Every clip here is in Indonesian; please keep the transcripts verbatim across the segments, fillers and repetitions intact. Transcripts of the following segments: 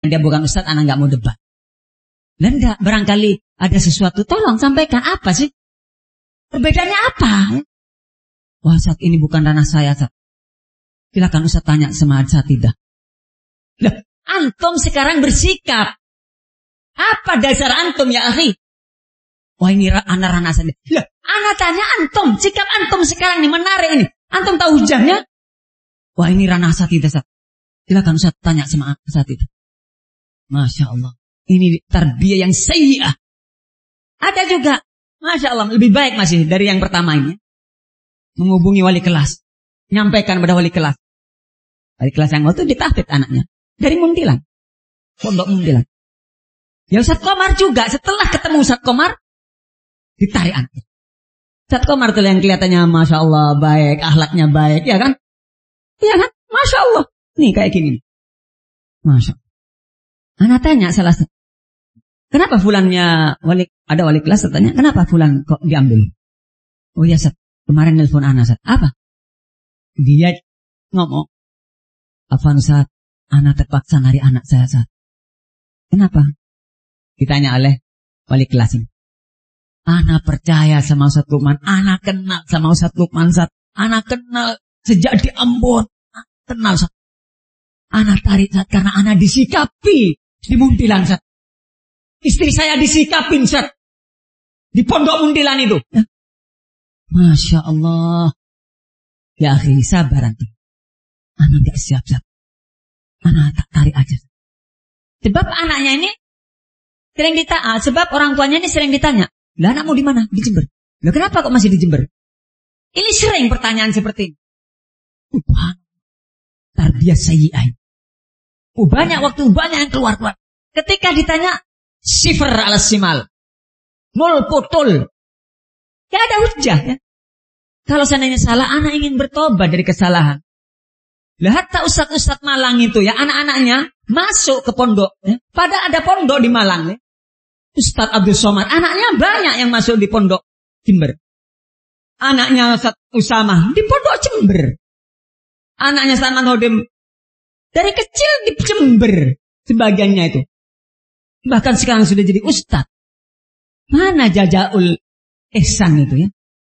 dia bukan ustadz, anak nggak mau debat. Dan enggak, barangkali ada sesuatu, tolong sampaikan apa sih? Perbedaannya apa? Wah, saat ini bukan ranah saya, Ustaz. Silakan Ustaz tanya sama Asatidah. Lah, antum sekarang bersikap. Apa dasar antum ya, akhi? Wah, ini anak ranah saya. Lah, anak tanya antum, sikap antum sekarang ini menarik ini. Antum tahu hujannya? Wah, ini ranah Asatidah, Ustaz. Silakan Ustaz tanya sama Asatidah. Masya Allah. Ini tarbiyah yang sayyi'ah. Ada juga, Masya Allah, lebih baik masih dari yang pertama ini. Menghubungi wali kelas. Nyampaikan pada wali kelas. Wali kelas yang itu ditahfidz anaknya. Dari Muntilan. Pondok Muntilan. Ya Ustaz Komar juga, setelah ketemu Ustaz Komar, ditarik anak. Ustaz Komar itu yang kelihatannya Masya Allah baik, akhlaknya baik, ya kan? Iya kan? Masya Allah. Nih kayak gini. Masya Allah. Anak tanya salah satu. Kenapa fulannya wali, ada wali kelas tanya, kenapa fulan kok diambil? Oh ya Ustaz, kemarin nelpon anak Ustaz. Apa? Dia ngomong, Afan Ustaz, anak terpaksa nari anak saya Ustaz. Kenapa? Ditanya oleh wali kelas ini. Anak percaya sama Ustaz Lukman, anak kenal sama Ustaz Lukman Ustaz. Anak kenal sejak di Ambon. Kenal Ustaz. Anak tarik Ustaz karena anak disikapi di Muntilan Ustaz. Istri saya disikapin Ustaz. Di pondok Muntilan itu. Ya. Masya Allah. Ya akhi, sabar nanti. Anak gak siap Ustaz. Anak tak tarik aja. Sebab anaknya ini sering ditanya, sebab orang tuanya ini sering ditanya. Lah anakmu di mana? Di Jember. Lah kenapa kok masih di Jember? Ini sering pertanyaan seperti ini. Wah, tarbiyah sayyi'ah. Oh, banyak waktu, banyak yang keluar-keluar. Ketika ditanya, sifar ala simal. Nol putul. Gak ada hujah ya. Kalau seandainya salah, anak ingin bertobat dari kesalahan. Lah hatta ustadz-ustadz Malang itu ya, anak-anaknya masuk ke pondok. Ya. Pada ada pondok di Malang ya. Ustadz Abdul Somad, anaknya banyak yang masuk di pondok Jember. Anaknya Ustadz Usamah di pondok Jember. Anaknya Ustadz Manhodim dari kecil di Jember. Sebagiannya itu. Bahkan sekarang sudah jadi ustadz. Mana Jajaul Ihsan itu ya.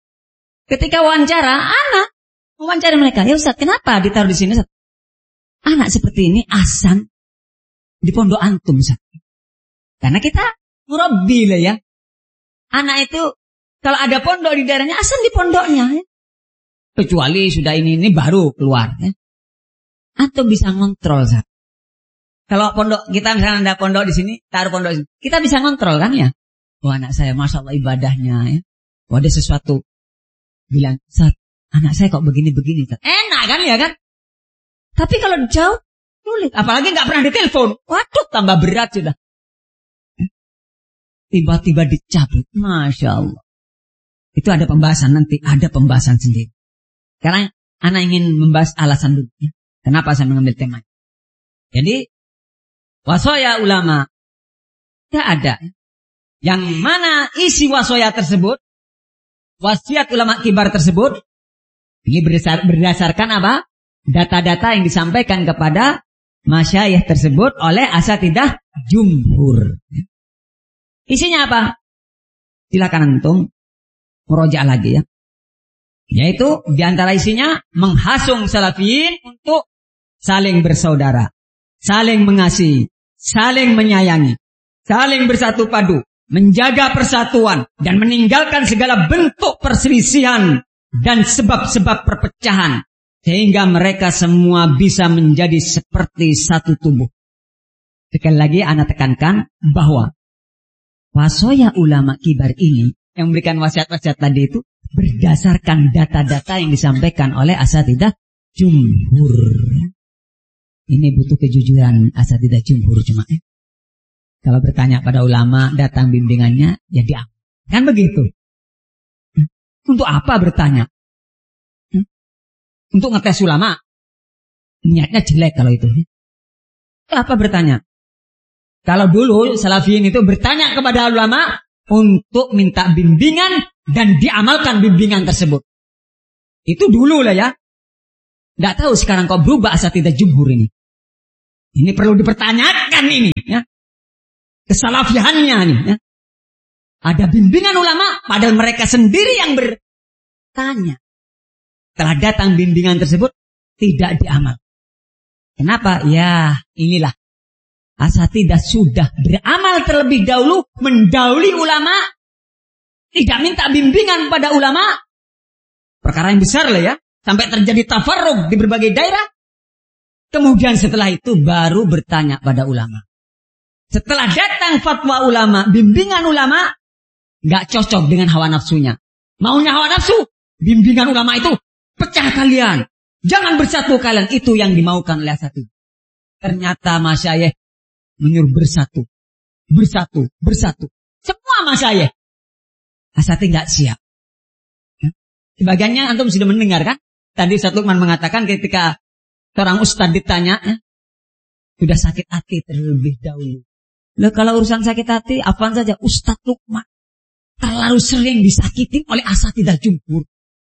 Ketika wawancara, anak wawancara mereka. Ya Ustadz, kenapa ditaruh di sini Ustadz? Anak seperti ini asan di pondok antum Ustadz. Karena kita murabbi lah ya. Anak itu kalau ada pondok di daerahnya, asan di pondoknya ya. Kecuali sudah ini ini baru keluar ya. Antum bisa ngontrol Ustadz. Kalau pondok kita misalnya ada pondok di sini, taruh pondok di sini, kita bisa ngontrol kan ya. Wah anak saya Masya Allah ibadahnya ya. Wah ada sesuatu. Bilang, Ustadz, anak saya kok begini-begini Ustadz. Enak kan ya kan. Tapi kalau jauh, sulit. Apalagi gak pernah ditelepon. Waduh tambah berat sudah. Tiba-tiba dicabut. Masya Allah. Itu ada pembahasan nanti. Ada pembahasan sendiri. Sekarang anak ingin membahas alasan dulu. Ya. Kenapa saya mengambil tema. Jadi wasoya ulama. Tidak ada. Yang mana isi wasoya tersebut. Wasiat ulama kibar tersebut. Ini berdasar, berdasarkan apa? Data-data yang disampaikan kepada masyayikh tersebut oleh asatidah jumhur. Isinya apa? Silakan antum murojaah lagi ya. Yaitu diantara isinya menghasung salafiyin untuk saling bersaudara, saling mengasihi, saling menyayangi, saling bersatu padu, menjaga persatuan dan meninggalkan segala bentuk perselisihan dan sebab-sebab perpecahan sehingga mereka semua bisa menjadi seperti satu tubuh. Sekali lagi ana tekankan bahwa wasoya ulama kibar ini yang memberikan wasiat-wasiat tadi itu berdasarkan data-data yang disampaikan oleh asatidah jumhur. Ini butuh kejujuran asatidah jumhur cuma eh. Kalau bertanya pada ulama datang bimbingannya ya diam. Kan begitu. Untuk apa bertanya? Untuk ngetes ulama. Niatnya jelek kalau itu. Apa bertanya? Kalau dulu salafiyin itu bertanya kepada ulama untuk minta bimbingan dan diamalkan bimbingan tersebut. Itu dulu lah ya. Nggak tahu sekarang kok berubah asatidah jumhur ini. Ini perlu dipertanyakan ini. kesalafiannya nih. Ya. Ada bimbingan ulama, padahal mereka sendiri yang bertanya. Setelah datang bimbingan tersebut, tidak diamal. Kenapa? Ya, inilah. Asatidah sudah beramal terlebih dahulu, mendahului ulama, tidak minta bimbingan pada ulama. Perkara yang besar lah ya, sampai terjadi tafarruq di berbagai daerah. Kemudian setelah itu baru bertanya pada ulama. Setelah datang fatwa ulama, bimbingan ulama, gak cocok dengan hawa nafsunya. Maunya hawa nafsu, bimbingan ulama itu pecah kalian. Jangan bersatu kalian. Itu yang dimaukan oleh satu. Ternyata masyayikh menyuruh bersatu. Bersatu. Bersatu. Semua masyayikh. Asati gak siap. Sebagiannya antum sudah mendengar kan? Tadi Ustaz Lukman mengatakan ketika seorang ustaz ditanya, ya, sudah sakit hati terlebih dahulu. Loh kalau urusan sakit hati, apaan saja Ustaz Lukman terlalu sering disakiti oleh asatidah jumhur.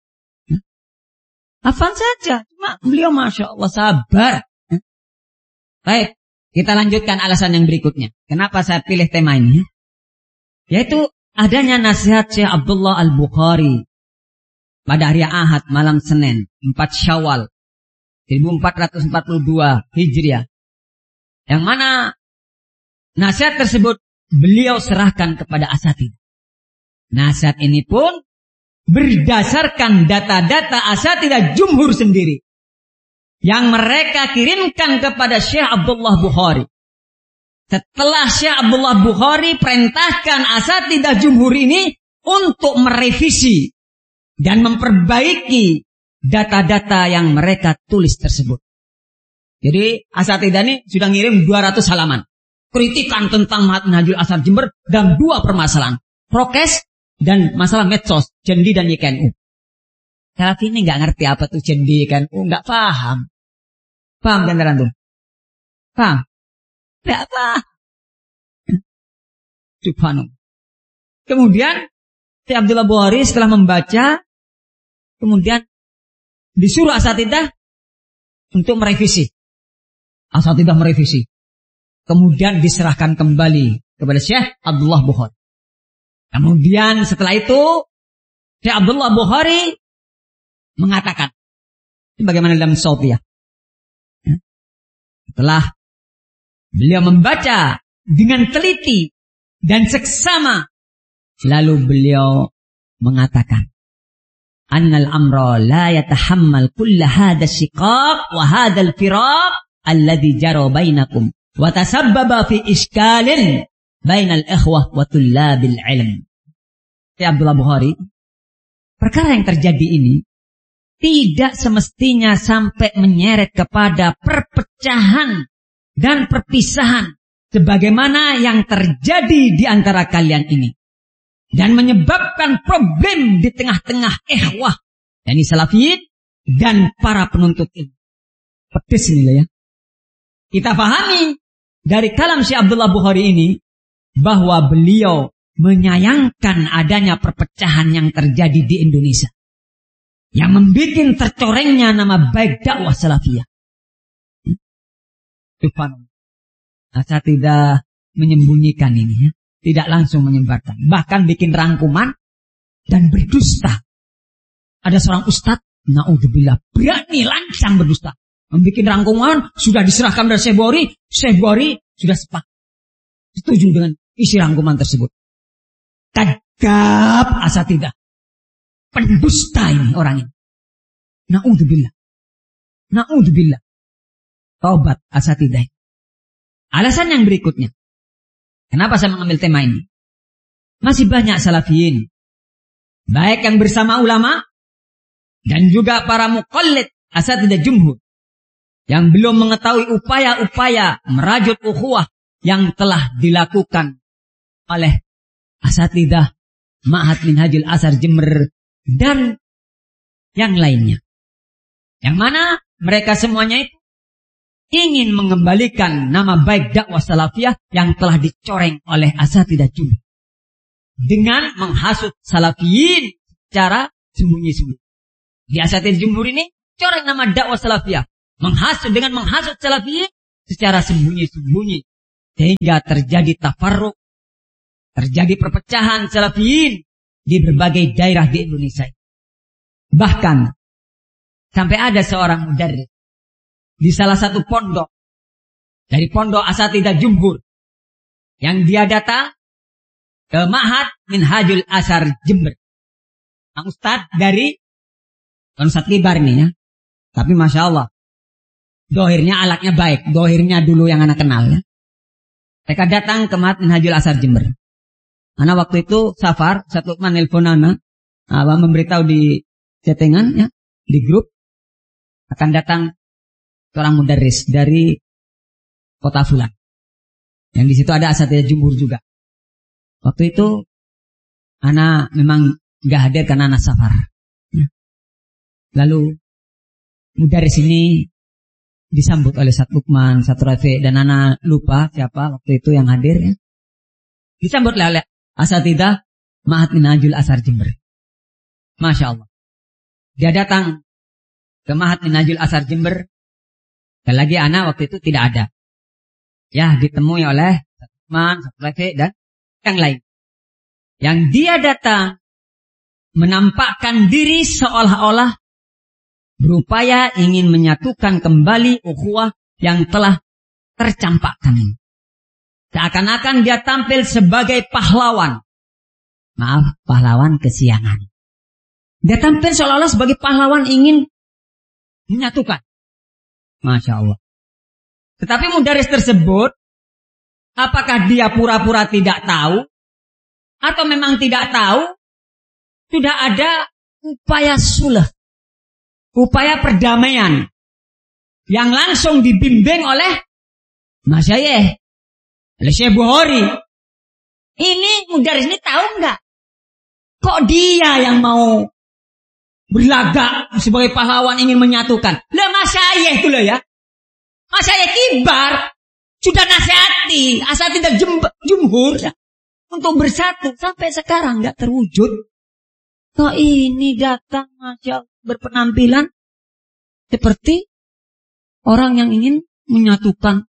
Apaan saja, cuma beliau masya Allah sabar. Baik, kita lanjutkan alasan yang berikutnya. Kenapa saya pilih tema ini? Yaitu adanya nasihat Syekh Abdullah Al-Bukhari pada hari Ahad malam Senin empat Syawal seribu empat ratus empat puluh dua Hijriah. Yang mana nasihat tersebut beliau serahkan kepada asatidah. Nasihat ini pun berdasarkan data-data asatidah jumhur sendiri yang mereka kirimkan kepada Syekh Abdullah Bukhari. Setelah Syekh Abdullah Bukhari perintahkan asatidah jumhur ini untuk merevisi dan memperbaiki data-data yang mereka tulis tersebut. Jadi asatidah ini sudah ngirim dua ratus halaman. Kritikan tentang Manhajul Ashar Jember dan dua permasalahan. Prokes dan masalah medsos, jendi dan Y K N U. Salafi ini nggak ngerti apa tuh jendi, Y K N U, nggak paham. Paham kan teman-teman? Paham? Nggak paham. Subhanallah. Kemudian Syekh Abdullah Bukhari setelah membaca, kemudian disuruh asatidah untuk merevisi. Asatidah merevisi. Kemudian diserahkan kembali kepada Syekh Abdullah Bukhari. Kemudian setelah itu Syekh Abdullah Bukhari mengatakan, bagaimana dalam Sautiyah, setelah beliau membaca dengan teliti dan seksama, lalu beliau mengatakan, annal amra la yatahammal kulla hadha shiqaq wa hadha al-firaq alladhi jara bainakum wa tasabbaba fi iskalin bainal ikhwah wa tullabil ilm. Ya Abdullah Bukhari, perkara yang terjadi ini tidak semestinya sampai menyeret kepada perpecahan dan perpisahan sebagaimana yang terjadi di antara kalian ini dan menyebabkan problem di tengah-tengah ikhwah yakni salafiyin dan para penuntut ilmu. Pedes ini lah ya. Kita pahami dari kalam Syekh Abdullah Bukhari ini bahwa beliau menyayangkan adanya perpecahan yang terjadi di Indonesia yang membuat tercorengnya nama baik dakwah salafiyah. Subhanallah. Saya tidak menyembunyikan ini ya. Tidak langsung menyebarkan. Bahkan bikin rangkuman dan berdusta. Ada seorang ustadz, na'udzubillah, berani lancang berdusta. Membikin rangkuman, sudah diserahkan dari Syekh Bukhari. Syekh Bukhari sudah sepakat. Setuju dengan isi rangkuman tersebut. Kadzab asatidah. Pendusta ini orang ini. Na'udzubillah. Na'udzubillah. Taubat asatidah. Alasan yang berikutnya. Kenapa saya mengambil tema ini? Masih banyak salafiyin. Baik yang bersama ulama. Dan juga para muqallid asatidah jumhur. Yang belum mengetahui upaya-upaya merajut ukhuwah yang telah dilakukan oleh asatidah Ma'had Minhajul Ashar Jember dan yang lainnya. Yang mana mereka semuanya itu ingin mengembalikan nama baik dakwah salafiyah yang telah dicoreng oleh asatidah jumhur dengan menghasut salafiyin secara sembunyi-sembunyi. Di asatidah jumhur ini coreng nama dakwah salafiyah, menghasut dengan menghasut salafiyin secara sembunyi-sembunyi Sehingga terjadi tafarruq, terjadi perpecahan salafiyin di berbagai daerah di Indonesia. Bahkan sampai ada seorang mudarris di salah satu pondok dari pondok Asatidzah Jumhur yang dia datang ke Ma'had Minhajul Athar Jember. Nah, Ustaz dari Ustaz Kibar ini ya. Tapi Masya Allah, dohirnya alatnya baik. Dohirnya dulu yang anak kenal ya. Mereka datang ke Ma'had Minhajul Athar Jember. Anak waktu itu safar, Ustaz Lukman nelpon anak, Abang memberitahu di chattingan ya, di grup, akan datang seorang mudarris dari kota Fulan. Yang di situ ada Asatidzah Jumhur juga. Waktu itu anak memang nggak hadir karena anak safar. Ya. Lalu mudarris ini disambut oleh Ustaz Lukman, Ustaz Rafi, dan anak lupa siapa waktu itu yang hadir ya. Disambut oleh Asatidzah Ma'had Minhajul Athar Jember. Masya Allah. Dia datang ke Ma'had Minhajul Athar Jember. Dan lagi anak waktu itu tidak ada. Ya, ditemui oleh Ustaz Lukman, Ustaz Rafi, dan yang lain. Yang dia datang menampakkan diri seolah-olah berupaya ingin menyatukan kembali ukhuwah yang telah tercampakkan ini. Seakan-akan dia tampil sebagai pahlawan. Maaf, pahlawan kesiangan. Dia tampil seolah-olah sebagai pahlawan ingin menyatukan. Masya Allah. Tetapi mudarris tersebut, apakah dia pura-pura tidak tahu? Atau memang tidak tahu? Sudah ada upaya sulh, upaya perdamaian yang langsung dibimbing oleh Masyayikh, oleh Syekh Bukhari. Ini mudarris ini tahu enggak? Kok dia yang mau berlagak sebagai pahlawan ingin menyatukan? Lah Masyayikh itu loh ya. Masyayikh Kibar sudah nasihati Asatidzah Jumhur untuk bersatu sampai sekarang enggak terwujud. Kok ini datang Masya Allah, berpenampilan seperti orang yang ingin menyatukan.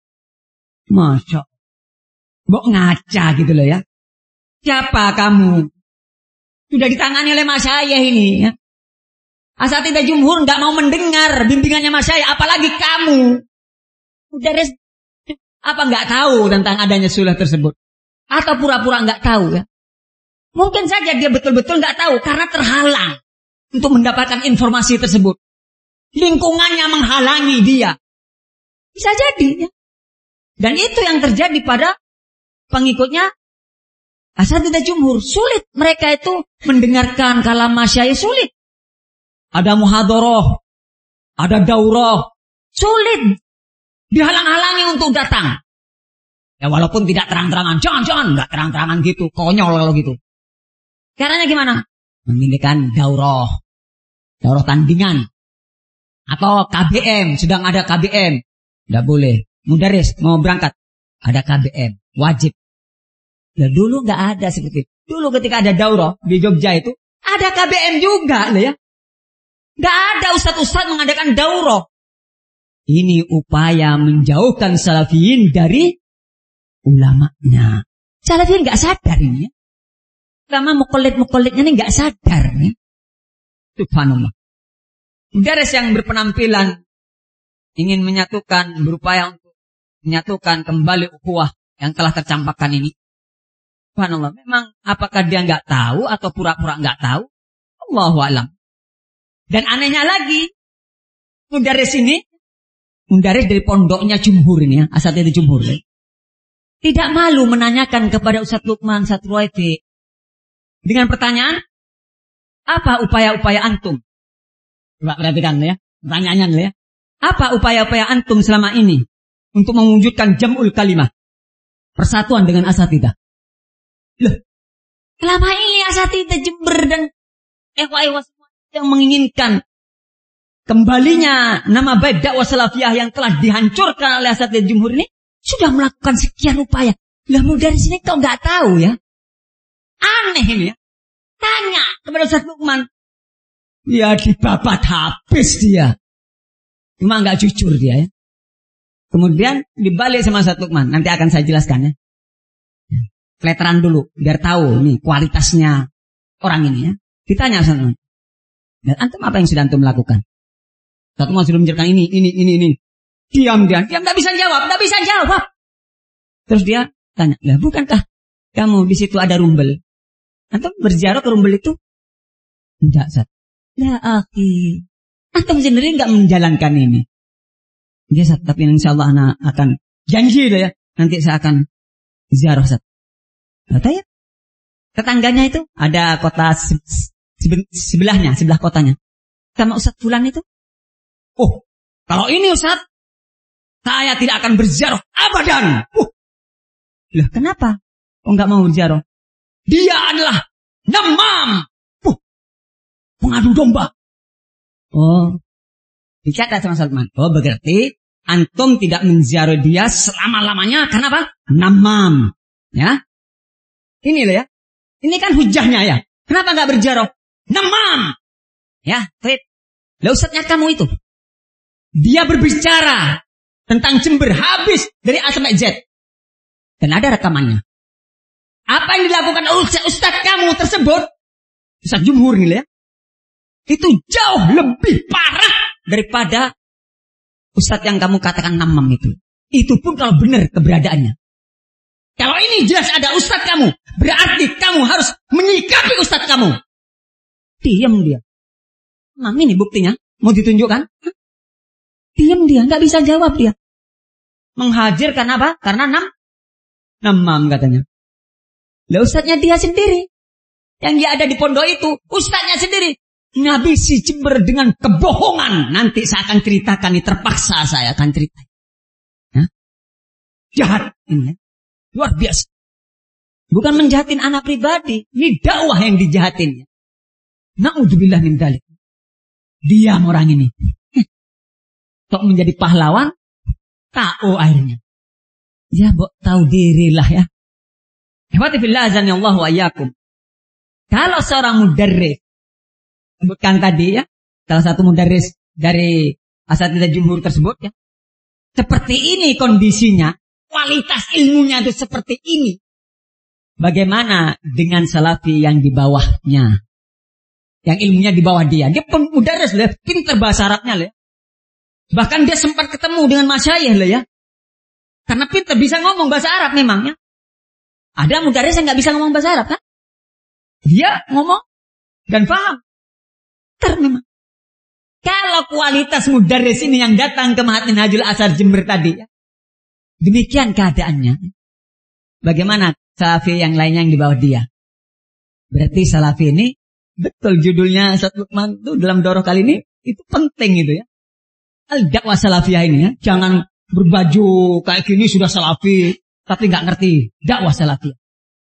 Masya Allah. Mbok ngaca gitu loh ya. Siapa kamu? Sudah ditangani oleh Masyayikh ini ya. Asatidzah Jumhur enggak mau mendengar bimbingannya Masyayikh, apalagi kamu. Mudarris apa enggak tahu tentang adanya sulh tersebut? Atau pura-pura enggak tahu ya? Mungkin saja dia betul-betul enggak tahu karena terhalang untuk mendapatkan informasi tersebut. Lingkungannya menghalangi dia. Bisa jadi ya. Dan itu yang terjadi pada pengikutnya Asatidzah Jumhur. Sulit mereka itu mendengarkan kalam Masyayikh, sulit. Ada muhadharah, ada daurah, sulit. Dihalang-halangi untuk datang. Ya walaupun tidak terang-terangan, jangan-jangan enggak terang-terangan gitu, konyol kalau gitu. Caranya gimana? Memilihkan daurah, daurah tandingan, atau K B M, sedang ada K B M, enggak boleh. Mudarris mau berangkat, ada K B M, wajib. Ya dulu enggak ada seperti itu. Dulu ketika ada daurah di Jogja itu, ada K B M juga loh ya. Enggak ada ustaz-ustaz mengadakan daurah. Ini upaya menjauhkan salafiyin dari ulamanya. Salafiyin nggak sadar ini. Ya. Ulama mukolit-mukolitnya ini nggak sadar. Ya. Subhanallah. Mudarris yang berpenampilan ingin menyatukan, berupaya untuk menyatukan kembali ukhuwah yang telah tercampakkan ini. Subhanallah. Memang apakah dia nggak tahu atau pura-pura nggak tahu? Allahu a'lam. Dan anehnya lagi, mudarris ini mudarris dari pondoknya Jumhur ini ya, Asatidzah Jumhur. Ya. Tidak malu menanyakan kepada Ustaz Lukman, Ustaz Ruwaidi dengan pertanyaan, apa upaya-upaya antum? Coba perhatikan ya, pertanyaannya ya. Apa upaya-upaya antum selama ini untuk mewujudkan jam'ul kalimah, persatuan dengan Asatidzah? Loh, selama ini Asatidzah Jember dan ikhwah-ikhwah semua yang menginginkan kembalinya nama baik dakwah salafiyah yang telah dihancurkan oleh Asatidzah Jumhur ini sudah melakukan sekian upaya. Lah mudarris ini kau nggak tahu ya? Aneh ini ya. Tanya kepada Ustaz Lukman. Ya dibabat habis dia. Cuma nggak jujur dia ya. Kemudian dibalik sama Ustaz Lukman. Nanti akan saya jelaskan ya. Kleteran dulu biar tahu nih kualitasnya orang ini ya. Ditanya Ustaz Lukman. Dan antum apa yang sudah antum lakukan? Ustaz Lukman sudah menjelaskan ini, ini, ini, ini. Diam dia, diam, tidak bisa jawab, tidak bisa jawab. Terus dia tanya, lah bukankah kamu di situ ada rumbel? Antum berziarah ke rumbel itu? Enggak, Ustaz. Ya akhi, antum sendiri enggak menjalankan ini. Ya Ustaz, tapi insya Allah anak akan janji lah ya. Nanti saya akan ziarah Ustaz. Kata ya. Tetangganya itu ada kota se se sebelahnya, sebelah kotanya. Sama Ustaz Fulan itu. Oh, kalau ini Ustaz, saya tidak akan berziarah abadan. Uh. Lah kenapa? Oh enggak mau berziarah. Dia adalah namam. Uh. Pengadu domba. Oh. Dicatat sama Salman. Oh berarti antum tidak menziarah dia selama-lamanya karena apa? Namam. Ya. Ini loh ya. Ini kan hujahnya ya. Kenapa enggak berziarah? Namam. Ya, baik. Lah ustadznya kamu itu. Dia berbicara tentang Jember habis dari A sampai Z. Dan ada rekamannya. Apa yang dilakukan oleh ustadz kamu tersebut, Ustadz Jumhur nih ya, itu jauh lebih parah daripada ustadz yang kamu katakan namam itu. Itu pun kalau benar keberadaannya. Kalau ini jelas ada ustadz kamu, berarti kamu harus menyikapi ustadz kamu. Diam dia. Nah ini buktinya, mau ditunjukkan? Diam dia, nggak bisa jawab dia. Menghajar karena apa? Karena nam, namam katanya. Lah ustadznya dia sendiri. Yang dia ada di pondok itu, ustadznya sendiri. Ngabisi Jember dengan kebohongan. Nanti saya akan ceritakan, ini terpaksa saya akan cerita. Ya? Jahat ini ya. Luar biasa. Bukan menjahatin anak pribadi. Ini dakwah yang dijahatin. Na'udzubillah min dzalik. Diam orang ini. Kok menjadi pahlawan? Tahu akhirnya. Ya, bok tahu dirilah ya. Ihwati fillah azani Allah wa iyyakum. Kalau seorang mudarris, sebutkan tadi ya, salah satu mudarris dari asatidzah jumhur tersebut ya. Seperti ini kondisinya, kualitas ilmunya itu seperti ini. Bagaimana dengan salafi yang di bawahnya? Yang ilmunya di bawah dia. Dia mudarris loh, pintar bahasa Arabnya loh. Bahkan dia sempat ketemu dengan masyayikh loh ya. Karena pintar bisa ngomong bahasa Arab memangnya. Ada mudarris yang nggak bisa ngomong bahasa Arab kan? Dia ngomong dan paham. Pintar memang. Kalau kualitas mudarris ini yang datang ke Mahat Minhajul Athar Jember tadi ya. Demikian keadaannya. Bagaimana salafi yang lainnya yang di bawah dia? Berarti salafi ini betul judulnya Ustaz Lukman itu dalam daurah kali ini itu penting itu ya. Al-dakwah salafiyah ini ya. Jangan berbaju kayak gini sudah salafi. Tapi gak ngerti dakwah salafiyah.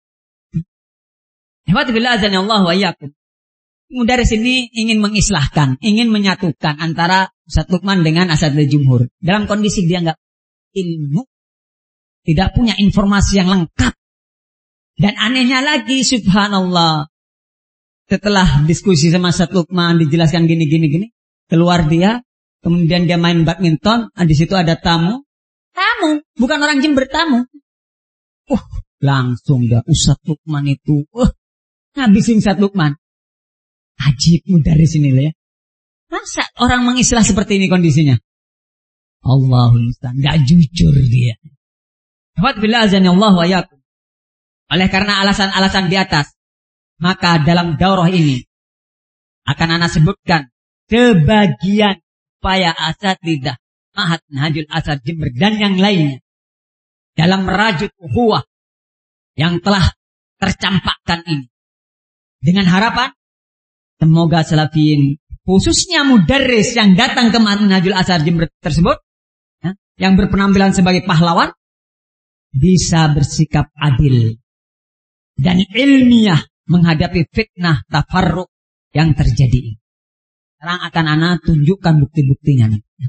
Ihwatibillah azanillahu wa iyyakum. Mudarris ini ingin mengislahkan. Ingin menyatukan antara Ustaz Lukman dengan asatidzah jumhur. Dalam kondisi dia gak ilmu. Tidak punya informasi yang lengkap. Dan anehnya lagi subhanallah. Setelah diskusi sama Ustaz Lukman dijelaskan gini-gini-gini. Keluar dia. Kemudian dia main badminton, di situ ada tamu. Tamu, bukan orang Jember, tamu. Uh, langsung dia Ustaz Lukman itu, uh, ngabisin Ustaz Lukman. Ajib mudarris ini lah ya. Masa orang mengislah seperti ini kondisinya? Allahul musta'an, enggak jujur dia. Alhamdulillah azanillahu wa iyyakum. Oleh karena alasan-alasan di atas, maka dalam daurah ini akan ana sebutkan sebagian upaya asatidzah Mahat Minhajul Athar Jember dan yang lainnya dalam merajut ukhuwah yang telah tercampakkan ini dengan harapan semoga salafiyin khususnya mudarris yang datang ke Mahat Minhajul Athar Jember tersebut ya, yang berpenampilan sebagai pahlawan bisa bersikap adil dan ilmiah menghadapi fitnah tafarruq yang terjadi. Sekarang akan ana tunjukkan bukti-buktinya.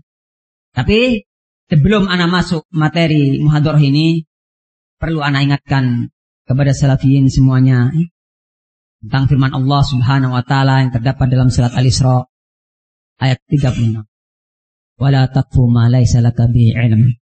Tapi sebelum ana masuk materi muhadharah ini, perlu ana ingatkan kepada salafiyin semuanya eh, tentang firman Allah Subhanahu wa taala yang terdapat dalam surat Al-Isra ayat tiga puluh enam. Wala taqfu ma laysa laka bihi ilm.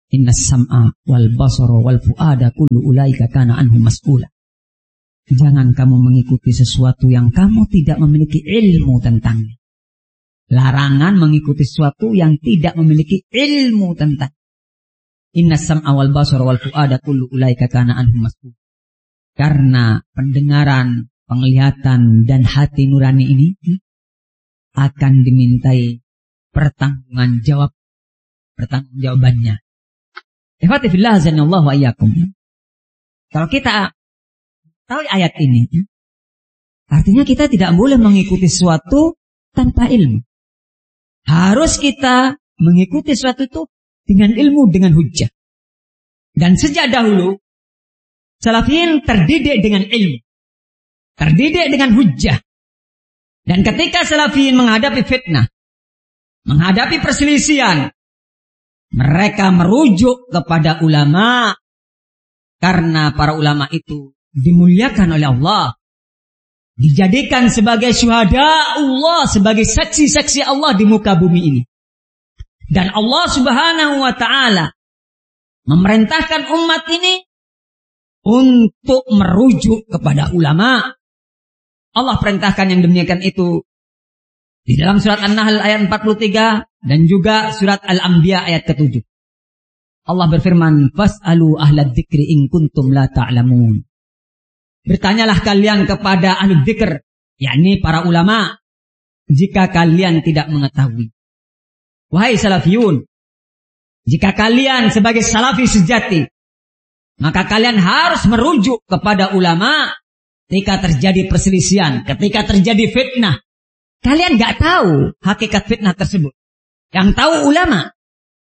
Inna sam'a wal basara wal fu'ada kullu ulaika kana anhu mas'ula. Jangan kamu mengikuti sesuatu yang kamu tidak memiliki ilmu tentangnya. Larangan mengikuti sesuatu yang tidak memiliki ilmu tentang. Inna sam'a wal basara wal fu'ada kullu ulaika kana anhu mas'ula. Karena pendengaran, penglihatan dan hati nurani ini akan dimintai pertanggungan jawab, pertanggungjawabannya. Ihwati fillah azanallahu wa iyyakum. Kalau kita tahu ayat ini, artinya kita tidak boleh mengikuti sesuatu tanpa ilmu. Harus kita mengikuti sesuatu itu dengan ilmu, dengan hujjah. Dan sejak dahulu, salafin terdidik dengan ilmu. Terdidik dengan hujjah. Dan ketika salafin menghadapi fitnah, menghadapi perselisihan, mereka merujuk kepada ulama. Karena para ulama itu dimuliakan oleh Allah. Dijadikan sebagai syuhada Allah, sebagai saksi-saksi Allah di muka bumi ini. Dan Allah subhanahu wa ta'ala memerintahkan umat ini untuk merujuk kepada ulama. Allah perintahkan yang demikian itu di dalam surat An-Nahl ayat empat puluh tiga dan juga surat Al-Anbiya ayat ketujuh. Allah berfirman, "Fas'alu ahlad dzikri in kuntum la ta'lamun." Bertanyalah kalian kepada ahli dzikr, yakni para ulama, jika kalian tidak mengetahui. Wahai salafiyun, jika kalian sebagai salafi sejati, maka kalian harus merujuk kepada ulama ketika terjadi perselisihan, ketika terjadi fitnah. Kalian gak tahu hakikat fitnah tersebut. Yang tahu ulama.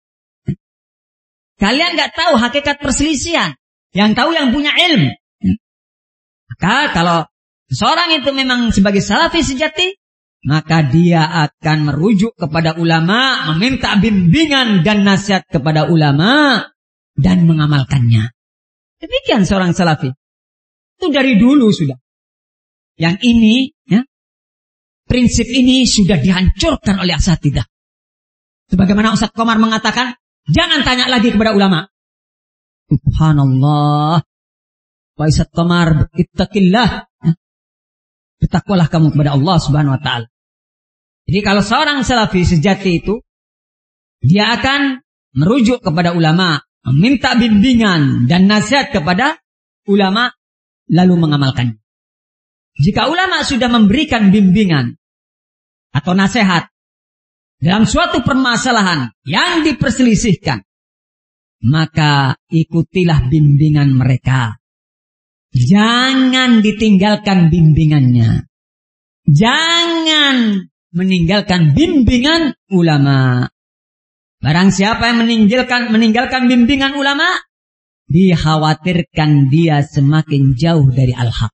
Kalian gak tahu hakikat perselisihan. Yang tahu yang punya ilmu. Maka kalau seorang itu memang sebagai salafi sejati, maka dia akan merujuk kepada ulama, meminta bimbingan dan nasihat kepada ulama, dan mengamalkannya. Demikian seorang salafi. Itu dari dulu sudah. Yang ini, ya, prinsip ini sudah dihancurkan oleh asatidah. Sebagaimana Ustaz Komar mengatakan, jangan tanya lagi kepada ulama. Subhanallah. Wa Ustaz Komar, ittaqillah. Bertakwalah kamu kepada Allah subhanahu wa ta'ala. Jadi kalau seorang salafi sejati itu, dia akan merujuk kepada ulama, meminta bimbingan dan nasihat kepada ulama, lalu mengamalkannya. Jika ulama sudah memberikan bimbingan atau nasihat dalam suatu permasalahan yang diperselisihkan, maka ikutilah bimbingan mereka. Jangan ditinggalkan bimbingannya. Jangan meninggalkan bimbingan ulama. Barang siapa yang meninggalkan meninggalkan bimbingan ulama, dikhawatirkan dia semakin jauh dari al-haq.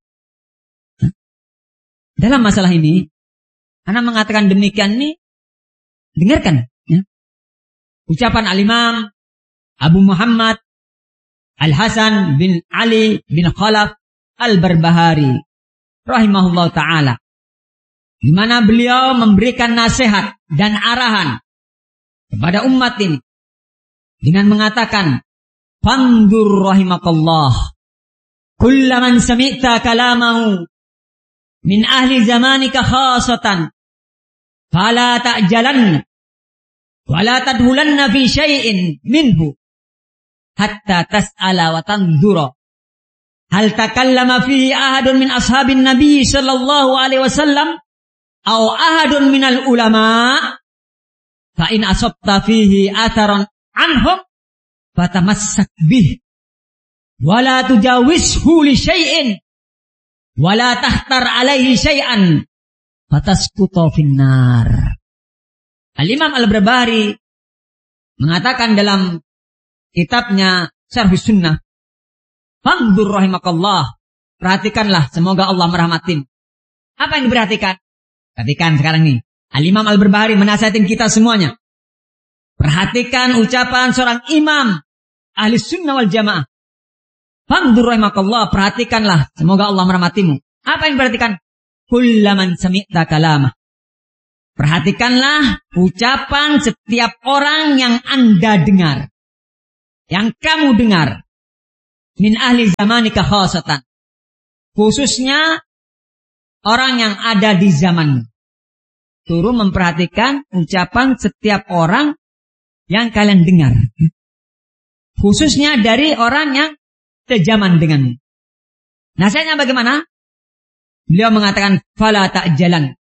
Dalam masalah ini, Ana mengatakan demikian ini, dengarkan ya. Ucapan Al-Imam Abu Muhammad Al-Hasan bin Ali bin Khalaf Al-Barbahari rahimahullah ta'ala, di mana beliau memberikan nasihat dan arahan kepada umat ini dengan mengatakan, "Fandur rahimakallah kullaman sami'ta kalamahu min ahli zamanika khasatan fala ta'jalanna wa la tadhulanna fi syai'in minhu hatta tas'ala wa tandura hal takallama fihi ahadun min ashabin nabi sallallahu alaihi wasallam aw ahadun minal ulama fa in asabta fihi atharan anhum fatamassak bih wa la tujawizhu li syai'in wala tahtar alaihi syai'an fatasqutu finnar." Al-Imam Al-Barbahari mengatakan dalam kitabnya Syarh Sunnah, "Fandur rahimakallah." Perhatikanlah, semoga Allah merahmatin. Apa yang diperhatikan? Perhatikan sekarang nih. Al-Imam Al-Barbahari menasihatin kita semuanya. Perhatikan ucapan seorang imam ahli sunnah wal jamaah. Fandur rahimakallah, perhatikanlah, semoga Allah merahmatimu. Apa yang perhatikan? Kullaman sami'ta kalamah. Perhatikanlah ucapan setiap orang yang Anda dengar. yang kamu dengar min ahli zamanika khasatan, khususnya orang yang ada di zamanmu. Turun memperhatikan ucapan setiap orang yang kalian dengar, khususnya dari orang yang sejaman denganmu. Nasihatnya bagaimana? Beliau mengatakan, fala ta'jalan.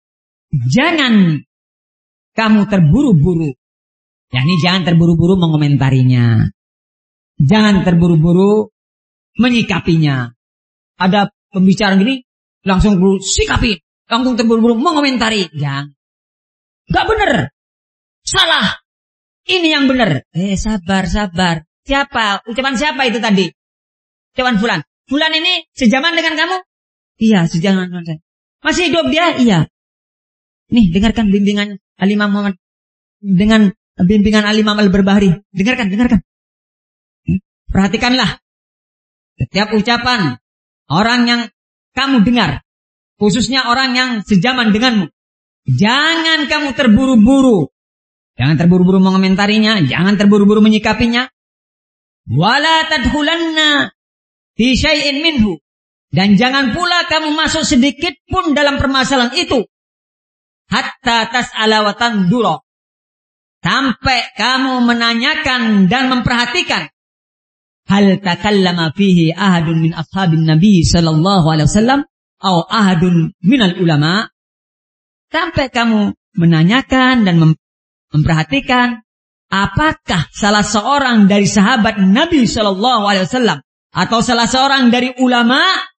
Jangan kamu terburu-buru. Yani jangan terburu-buru mengomentarinya. Jangan terburu-buru menyikapinya. Ada pembicaraan gini, langsung buru sikapi. Langsung terburu-buru mengomentari. Jangan. Gak benar. Salah. Ini yang benar. Eh sabar, sabar. Siapa? Ucapan siapa itu tadi? Ucapan fulan. Fulan ini sejaman dengan kamu? Iya, sejaman dengan saya. Masih hidup dia? Iya. Nih, dengarkan bimbingan Al-Imam Muhammad. Dengan bimbingan Al-Imam Al-Barbahari. Dengarkan, dengarkan. Perhatikanlah. Setiap ucapan orang yang kamu dengar, khususnya orang yang sejaman denganmu, jangan kamu terburu-buru. Jangan terburu-buru mengomentarinya. Jangan terburu-buru menyikapinya. Wala tadkhulanna fi syai'in minhu. Dan jangan pula kamu masuk sedikit pun dalam permasalahan itu. Hatta tas'ala wa tandura. Sampai kamu menanyakan dan memperhatikan. Hal takallama fihi ahadun min ashabin Nabi sallallahu alaihi wasallam atau ahadun minal ulama. Sampai kamu menanyakan dan mem- memperhatikan. Apakah salah seorang dari sahabat Nabi sallallahu alaihi wasallam atau salah seorang dari ulama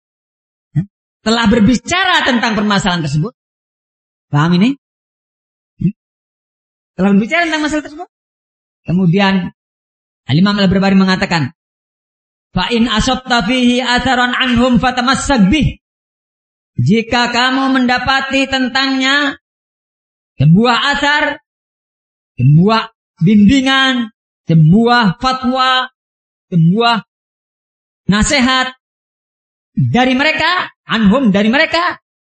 telah berbicara tentang permasalahan tersebut? Paham ini? Hmm? Telah berbicara tentang masalah tersebut? Kemudian Al-Imam Al-Barbahari mengatakan, fa in asabta fihi atharan anhum fatamassak bih. Jika kamu mendapati tentangnya sebuah athar, sebuah bimbingan, sebuah fatwa, sebuah nasihat dari mereka, anhum dari mereka,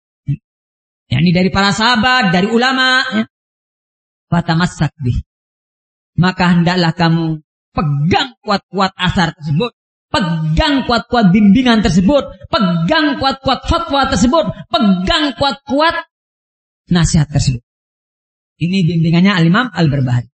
yakni dari para sahabat, dari ulama, ya. Fatamassak bih. Maka hendaklah kamu pegang kuat-kuat asar tersebut, pegang kuat-kuat bimbingan tersebut, pegang kuat-kuat fatwa tersebut, pegang kuat-kuat nasihat tersebut. Ini bimbingannya Al-Imam Al-Barbahari.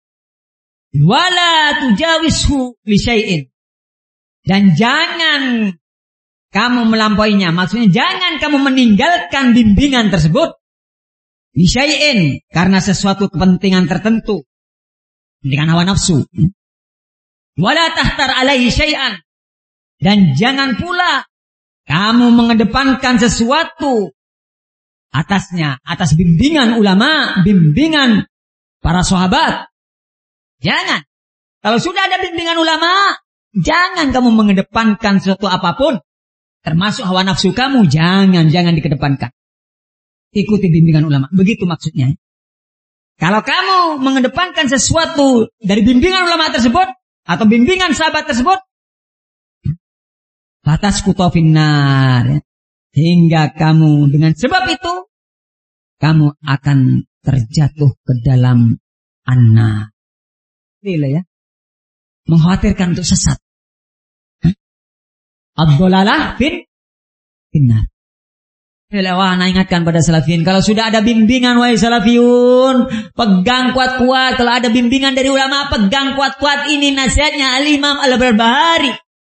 Wala tujawishu li syai'in. Dan jangan kamu melampauinya. Maksudnya jangan kamu meninggalkan bimbingan tersebut li syai'in, karena sesuatu kepentingan tertentu, dengan hawa nafsu. Wala tahtar alaihi syai'an. Dan jangan pula kamu mengedepankan sesuatu atasnya, atas bimbingan ulama, bimbingan para sahabat. Jangan. Kalau sudah ada bimbingan ulama, jangan kamu mengedepankan sesuatu apapun, termasuk hawa nafsu kamu. Jangan, jangan dikedepankan. Ikuti bimbingan ulama. Begitu maksudnya. Kalau kamu mengedepankan sesuatu dari bimbingan ulama tersebut, atau bimbingan sahabat tersebut, batas kutofinnar, hingga kamu dengan sebab itu kamu akan terjatuh ke dalam anna. Ini ya, mengkhawatirkan untuk sesat. Ad-dhalalah fin finnar. Wah, nah ingatkan pada salafiyun, kalau sudah ada bimbingan, wahai salafiyun, pegang kuat-kuat. Kalau ada bimbingan dari ulama, pegang kuat-kuat. Ini nasihatnya Al-Imam Al-Barbahari.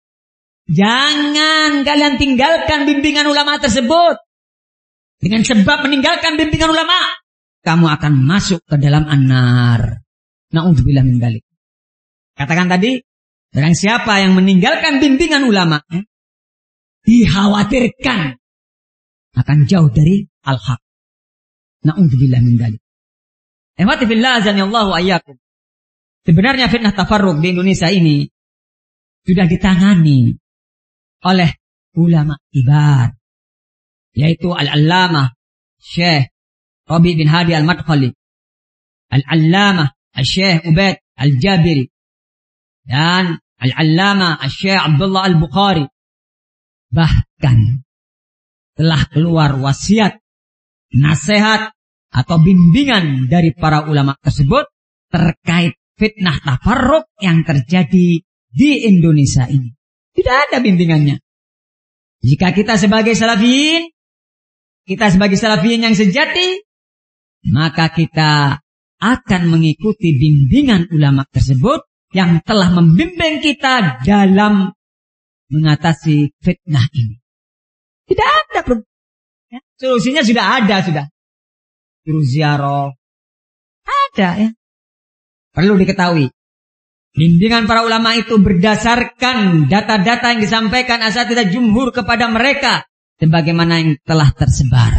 Jangan kalian tinggalkan bimbingan ulama tersebut. Dengan sebab meninggalkan bimbingan ulama, kamu akan masuk ke dalam an-nar. Na'udzubillah min dzalik. Katakan tadi, barang siapa yang meninggalkan bimbingan ulama, eh, dikhawatirkan akan jauh dari al-haq. Na'udzubillah min dzalik. Ihwati fillah azanillahu ayyakum. Sebenarnya fitnah tafarruq di Indonesia ini sudah ditangani oleh ulama kibar, yaitu Al-Allamah Syekh Rabi' bin Hadi Al-Madkhali, Al-Allamah Syekh Ubaid Al-Jabiri, dan Al-Allamah Syekh Abdullah Al-Bukhari. Bahkan telah keluar wasiat, nasihat atau bimbingan dari para ulama tersebut terkait fitnah tafarruq yang terjadi di Indonesia ini. Tidak ada bimbingannya. Jika kita sebagai salafiyin, kita sebagai salafiyin yang sejati, maka kita akan mengikuti bimbingan ulama tersebut yang telah membimbing kita dalam mengatasi fitnah ini. Tidak ada problem. Ya, solusinya sudah ada, sudah. Suruh ziarah. Ada ya. Perlu diketahui. Bimbingan para ulama itu berdasarkan data-data yang disampaikan asatidzah jumhur kepada mereka sebagaimana yang telah tersebar.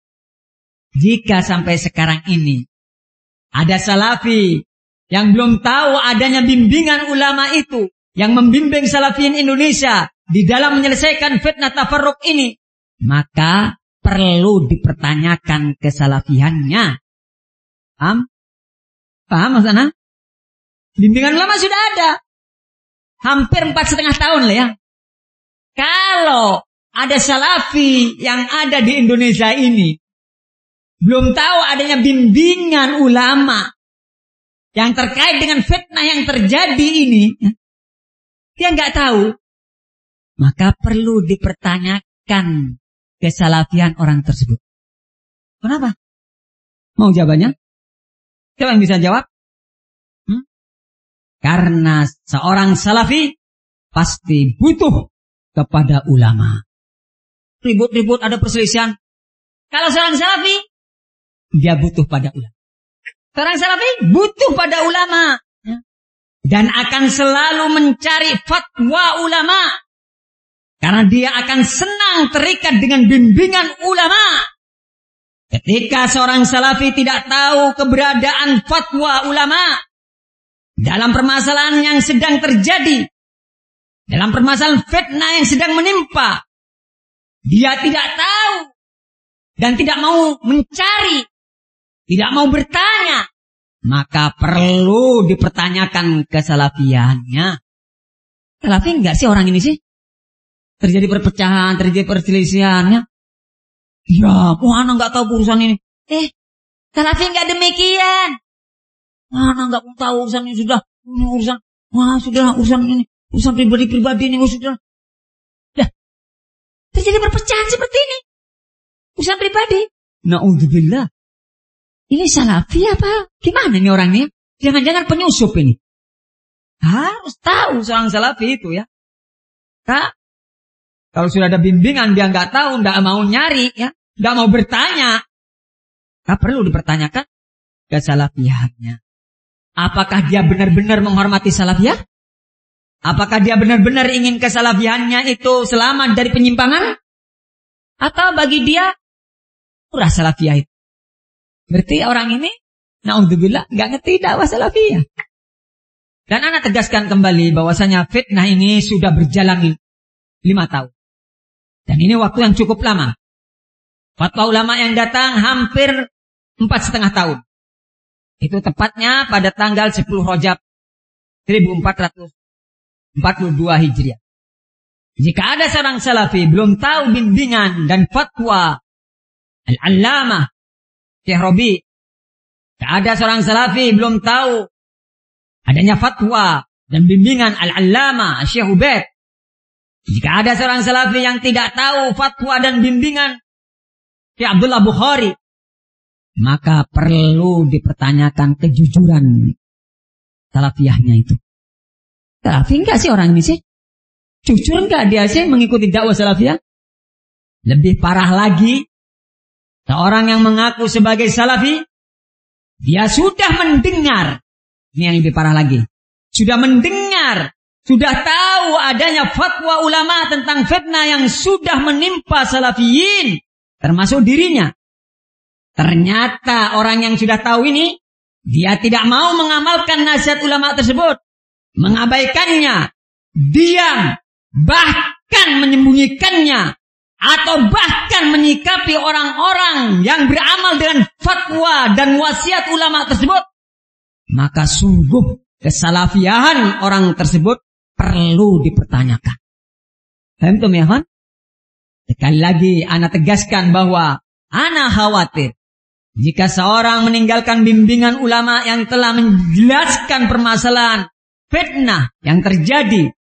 Jika sampai sekarang ini ada salafi yang belum tahu adanya bimbingan ulama itu yang membimbing salafiyin Indonesia di dalam menyelesaikan fitnah tafarruq ini, maka perlu dipertanyakan kesalafiannya. Paham? Paham maksudnya? Bimbingan ulama sudah ada. Hampir empat setengah tahun lah ya. Kalau ada salafi yang ada di Indonesia ini, belum tahu adanya bimbingan ulama yang terkait dengan fitnah yang terjadi ini, dia nggak tahu, maka perlu dipertanyakan kesalafian orang tersebut. Kenapa? Mau jawabannya? Siapa yang bisa jawab? Hmm? Karena seorang salafi pasti butuh kepada ulama. Ribut-ribut ada perselisihan. Kalau seorang salafi, dia butuh pada ulama. Seorang salafi butuh pada ulama. Dan akan selalu mencari fatwa ulama. Karena dia akan senang terikat dengan bimbingan ulama. Ketika seorang salafi tidak tahu keberadaan fatwa ulama dalam permasalahan yang sedang terjadi, dalam permasalahan fitnah yang sedang menimpa, dia tidak tahu dan tidak mau mencari, tidak mau bertanya, maka perlu dipertanyakan kesalafiannya. Salafi enggak sih orang ini sih? Terjadi perpecahan, terjadi perselisihannya. Ya, oh anak enggak tahu urusan ini. Eh, salafi enggak demikian. Anak enggak tahu urusan ini sudah. Ini urusan, wah sudah urusan ini, urusan pribadi-pribadi ini, oh, sudah. Dah, terjadi perpecahan seperti ini. Urusan pribadi. Na'udzubillah. Ini salafi apa? Gimana nih orangnya? Jangan-jangan penyusup ini. Harus tahu seorang salafi itu ya. Nah, kalau sudah ada bimbingan dia nggak tahu, nggak mau nyari, ya, nggak mau bertanya, nah, perlu dipertanyakan kesalafiannya. Apakah dia benar-benar menghormati salafiyah? Apakah dia benar-benar ingin kesalafiannya itu selamat dari penyimpangan? Atau bagi dia murah salafiyah itu? Berarti orang ini, na'udzubillah, nggak ngerti dakwah salafiyah. Dan anak tegaskan kembali bahwasanya fitnah ini sudah berjalan lima tahun. Dan ini waktu yang cukup lama. Fatwa ulama yang datang hampir empat setengah tahun. Itu tepatnya pada tanggal sepuluh Rajab seribu empat ratus empat puluh dua Hijriah. Jika ada seorang salafi belum tahu bimbingan dan fatwa Al-Allamah Syekh Rabi', jika ada seorang salafi belum tahu adanya fatwa dan bimbingan Al-Allamah Syekh Ubaid, jika ada seorang salafi yang tidak tahu fatwa dan bimbingan Syekh Abdullah Bukhari, maka perlu dipertanyakan kejujuran salafiyahnya itu. Salafi enggak sih orang ini sih? Jujur enggak dia sih mengikuti dakwah salafiyah? Lebih parah lagi, seorang yang mengaku sebagai salafi, dia sudah mendengar, ini yang lebih parah lagi, sudah mendengar, sudah tahu adanya fatwa ulama tentang fitnah yang sudah menimpa salafiyin, termasuk dirinya. Ternyata orang yang sudah tahu ini, dia tidak mau mengamalkan nasihat ulama tersebut, mengabaikannya, diam, bahkan menyembunyikannya, atau bahkan menyikapi orang-orang yang beramal dengan fatwa dan wasiat ulama tersebut, maka sungguh kesalafiahan orang tersebut perlu dipertanyakan. Paham tuh ya kan? Sekali lagi ana tegaskan bahwa ana khawatir jika seorang meninggalkan bimbingan ulama yang telah menjelaskan permasalahan fitnah yang terjadi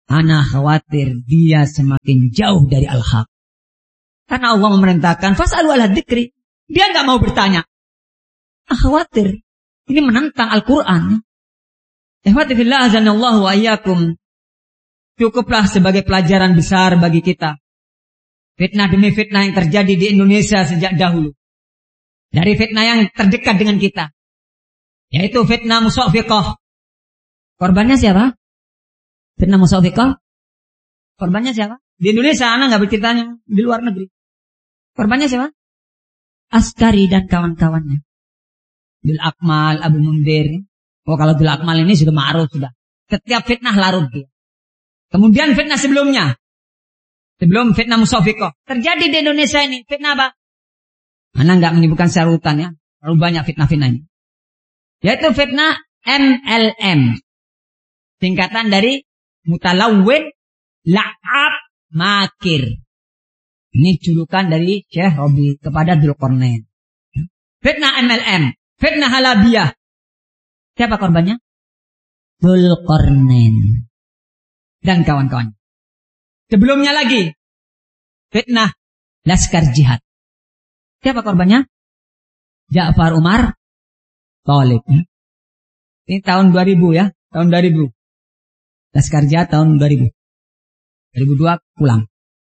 Ana khawatir dia semakin jauh dari al-haq. Karena Allah memerintahkan fas'alu ala dzikri. Dia nggak mau bertanya. Ah, khawatir. Ini menentang Al-Quran. Ikhwati fillah azanallahu wa iyyakum. Cukuplah sebagai pelajaran besar bagi kita. Fitnah demi fitnah yang terjadi di Indonesia sejak dahulu. Dari fitnah yang terdekat dengan kita. Yaitu fitnah musawwiqah. Korbannya siapa? Fitnah musawwiqah. Korbannya siapa? Di Indonesia, anak nggak berceritanya. Di luar negeri. Korbannya siapa? Askari dan kawan-kawannya. Bil Akmal, Abu Mundir. Oh, kalau Bil Akmal ini sudah ma'ruf sudah. Setiap fitnah larut dia. Kemudian fitnah sebelumnya. Sebelum fitnah musawwiqah. Terjadi di Indonesia ini. Fitnah apa? Anak nggak menyebutkan secara urutan ya. Terlalu banyak fitnah-fitnah ini. Yaitu fitnah M L M. Singkatan dari Mutalawwin La'ab Makir. Ini julukan dari Syekh Robi kepada Dzulqarnain. Fitnah M L M. Fitnah halabiyah. Siapa korbannya? Dzulqarnain dan kawan-kawan. Sebelumnya lagi fitnah Laskar Jihad. Siapa korbannya? Ja'far Umar Thalib. Ini tahun dua ribu ya, tahun dua ribu. Laskar Jihad tahun dua ribu. dua ribu dua pulang.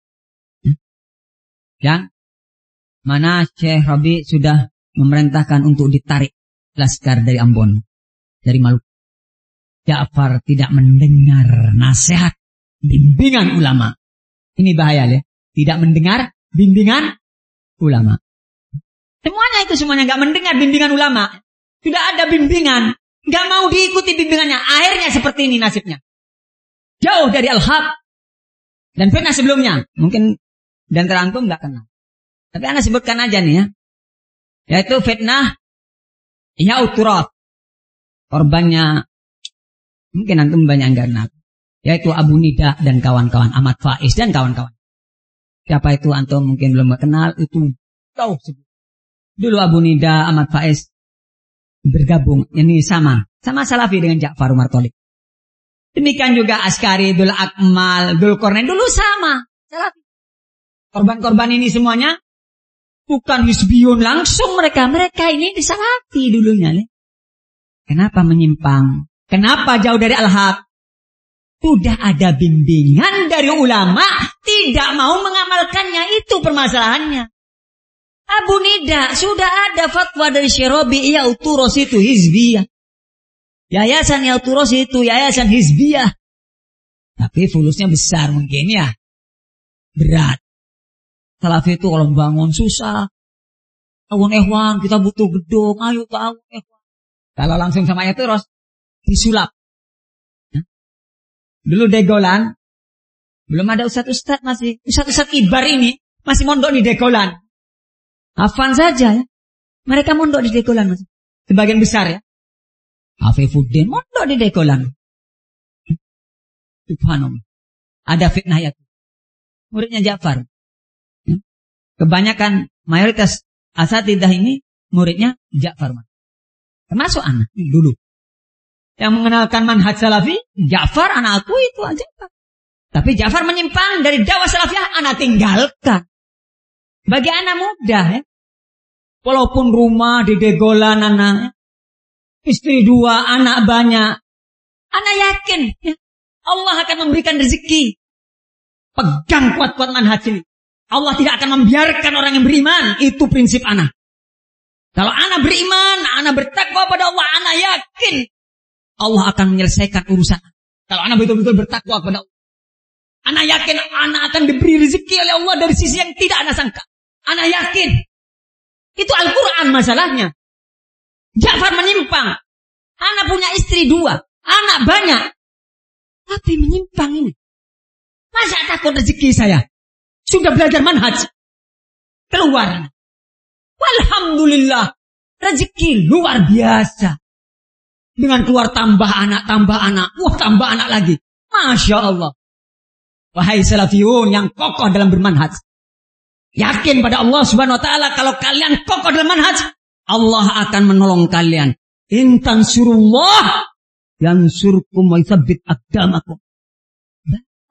Yang mana Syekh Rabi sudah memerintahkan untuk ditarik Laskar dari Ambon, dari Maluku. Ja'far tidak mendengar nasihat bimbingan ulama. Ini bahaya ya. Tidak mendengar bimbingan ulama. Semuanya itu semuanya nggak mendengar bimbingan ulama. Sudah ada bimbingan, nggak mau diikuti bimbingannya. Akhirnya seperti ini nasibnya. Jauh dari al-haq. Dan fitnah sebelumnya, mungkin dan terantum nggak kenal. Tapi anda sebutkan aja nih ya. Yaitu fitnah Ya'uturat. Korbannya mungkin antum banyak nggak kenal. Yaitu Abu Nida dan kawan-kawan, Ahmad Faiz dan kawan-kawan. Siapa itu antum mungkin belum kenal, itu tahu. Dulu Abu Nida, Ahmad Faiz bergabung, ini sama, sama Salafi dengan Ja'far Umar Thalib. Demikian juga Askari, Bil Akmal, Dzulqarnain dulu sama, Salafi. Korban-korban ini semuanya bukan hizbiyun langsung mereka, mereka ini disalafi dulunya. Kenapa menyimpang? Kenapa jauh dari al-haq? Sudah ada bimbingan dari ulama, tidak mau mengamalkannya, itu permasalahannya. Abu Nida, sudah ada fatwa dari Syekh Ya'uturos itu hizbiyah. Yayasan Ya'uturos itu yayasan hizbiyah. Tapi fulusnya besar mungkin ya. Berat. Salafi itu kalau bangun susah. Awun ehwan, kita butuh gedung, ayo ke awun ehwan. Kalau langsung sama Ya'uturos, disulap. Dulu Degolan, belum ada ustaz-ustaz masih. Ustaz-ustaz Ibar ini masih mondok di Degolan. Hafan saja ya. Mereka mondok di Degolan masih. Sebagian besar ya. Afifuddin mondok di Degolan. Subhanallah. Ada fitnah ya. Muridnya Ja'far. Kebanyakan mayoritas asatidah ini muridnya Ja'far. Termasuk anak dulu. Yang mengenalkan manhaj salafi, Ja'far anakku itu aja. Tapi Ja'far menyimpang dari dakwah salafiyah, anak tinggalkan. Bagi anak muda ya. Walaupun rumah di Degolan anak, istri dua, anak banyak. Anak yakin ya, Allah akan memberikan rezeki. Pegang kuat-kuat manhaj ini. Allah tidak akan membiarkan orang yang beriman. Itu prinsip anak. Kalau anak beriman, anak bertakwa pada Allah, anak yakin Allah akan menyelesaikan urusan. Kalau anak betul-betul bertakwa kepada Allah, anak yakin anak akan diberi rezeki oleh Allah dari sisi yang tidak anak sangka. Anak yakin. Itu Al-Quran masalahnya. Ja'far menyimpang. Anak punya istri dua, anak banyak, tapi menyimpang ini. Masa takut rezeki saya? Sudah belajar manhaj, keluar. Walhamdulillah, rezeki luar biasa. Dengan keluar tambah anak, tambah anak, wah tambah anak lagi. Masya Allah. Wahai salafiyun yang kokoh dalam bermanhaj, yakin pada Allah subhanahu wa ta'ala, kalau kalian kokoh dalam manhaj, Allah akan menolong kalian. In tansurullah yansurkum wa yuthabbit aqdamakum.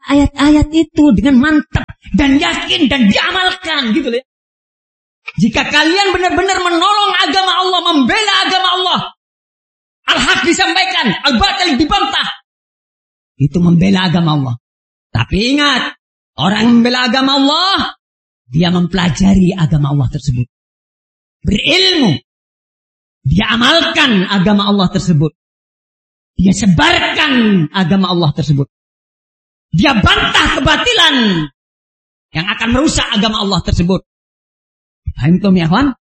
ayat-ayat itu dengan mantap dan yakin dan diamalkan gitu loh. Jika kalian benar-benar menolong agama Allah, membela agama Allah, al-haq disampaikan, al-batil dibantah, itu membela agama Allah. Tapi ingat, orang yang membela agama Allah, dia mempelajari agama Allah tersebut, berilmu, dia amalkan agama Allah tersebut, dia sebarkan agama Allah tersebut, dia bantah kebatilan yang akan merusak agama Allah tersebut. Paham ya kawan?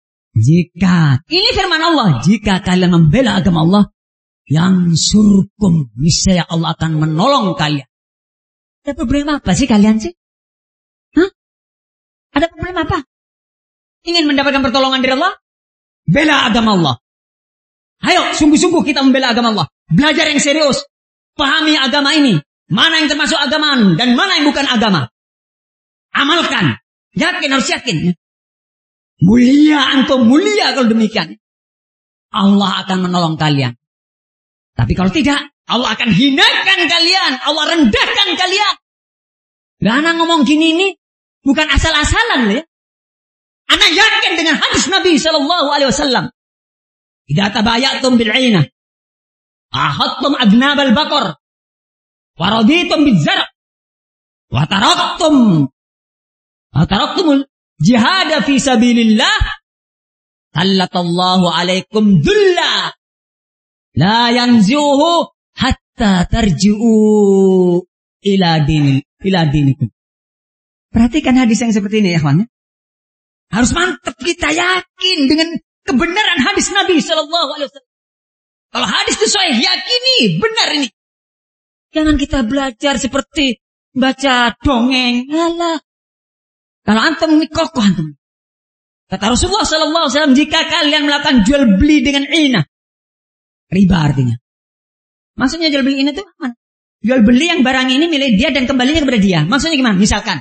Jika, ini firman Allah, jika kalian membela agama Allah, yang surkum, niscaya Allah akan menolong kalian. Ada problem apa sih kalian sih? Hah? Ada problem apa? Ingin mendapatkan pertolongan dari Allah? Bela agama Allah. Ayo, sungguh-sungguh kita membela agama Allah. Belajar yang serius. Pahami agama ini. Mana yang termasuk agama dan mana yang bukan agama. Amalkan. Yakin, harus yakin. Mulia antum, mulia kalau demikian. Allah akan menolong kalian. Tapi kalau tidak, Allah akan hinakan kalian. Allah rendahkan kalian. Lah anak ngomong gini ini bukan asal-asalan ya. Anak yakin dengan hadis Nabi sallallahu alaihi wasallam. Idza tabayatum bil 'ainah, ahadtum adnab al-baqar, wa raditum biz-zar', wa taraktum wa taraktumul jihad fi sabilillah, sallallahu alaikum dhulla la yanzuhu hatta tarji'u ila dini ila dinikum. Perhatikan hadis yang seperti ini ya kawan. Harus mantap kita yakin dengan kebenaran hadis Nabi sallallahu alaihi wasallam. Kalau hadis itu sahih, yakini benar ini. Jangan kita belajar seperti baca dongeng. Alah. Kalau antum kokoh antum. Kata Rasulullah sallallahu alaihi wasallam, jika kalian melakukan jual beli dengan inah, riba artinya. Maksudnya jual beli ini tuh mana? Jual beli yang barang ini milik dia dan kembalinya kepada dia. Maksudnya gimana? Misalkan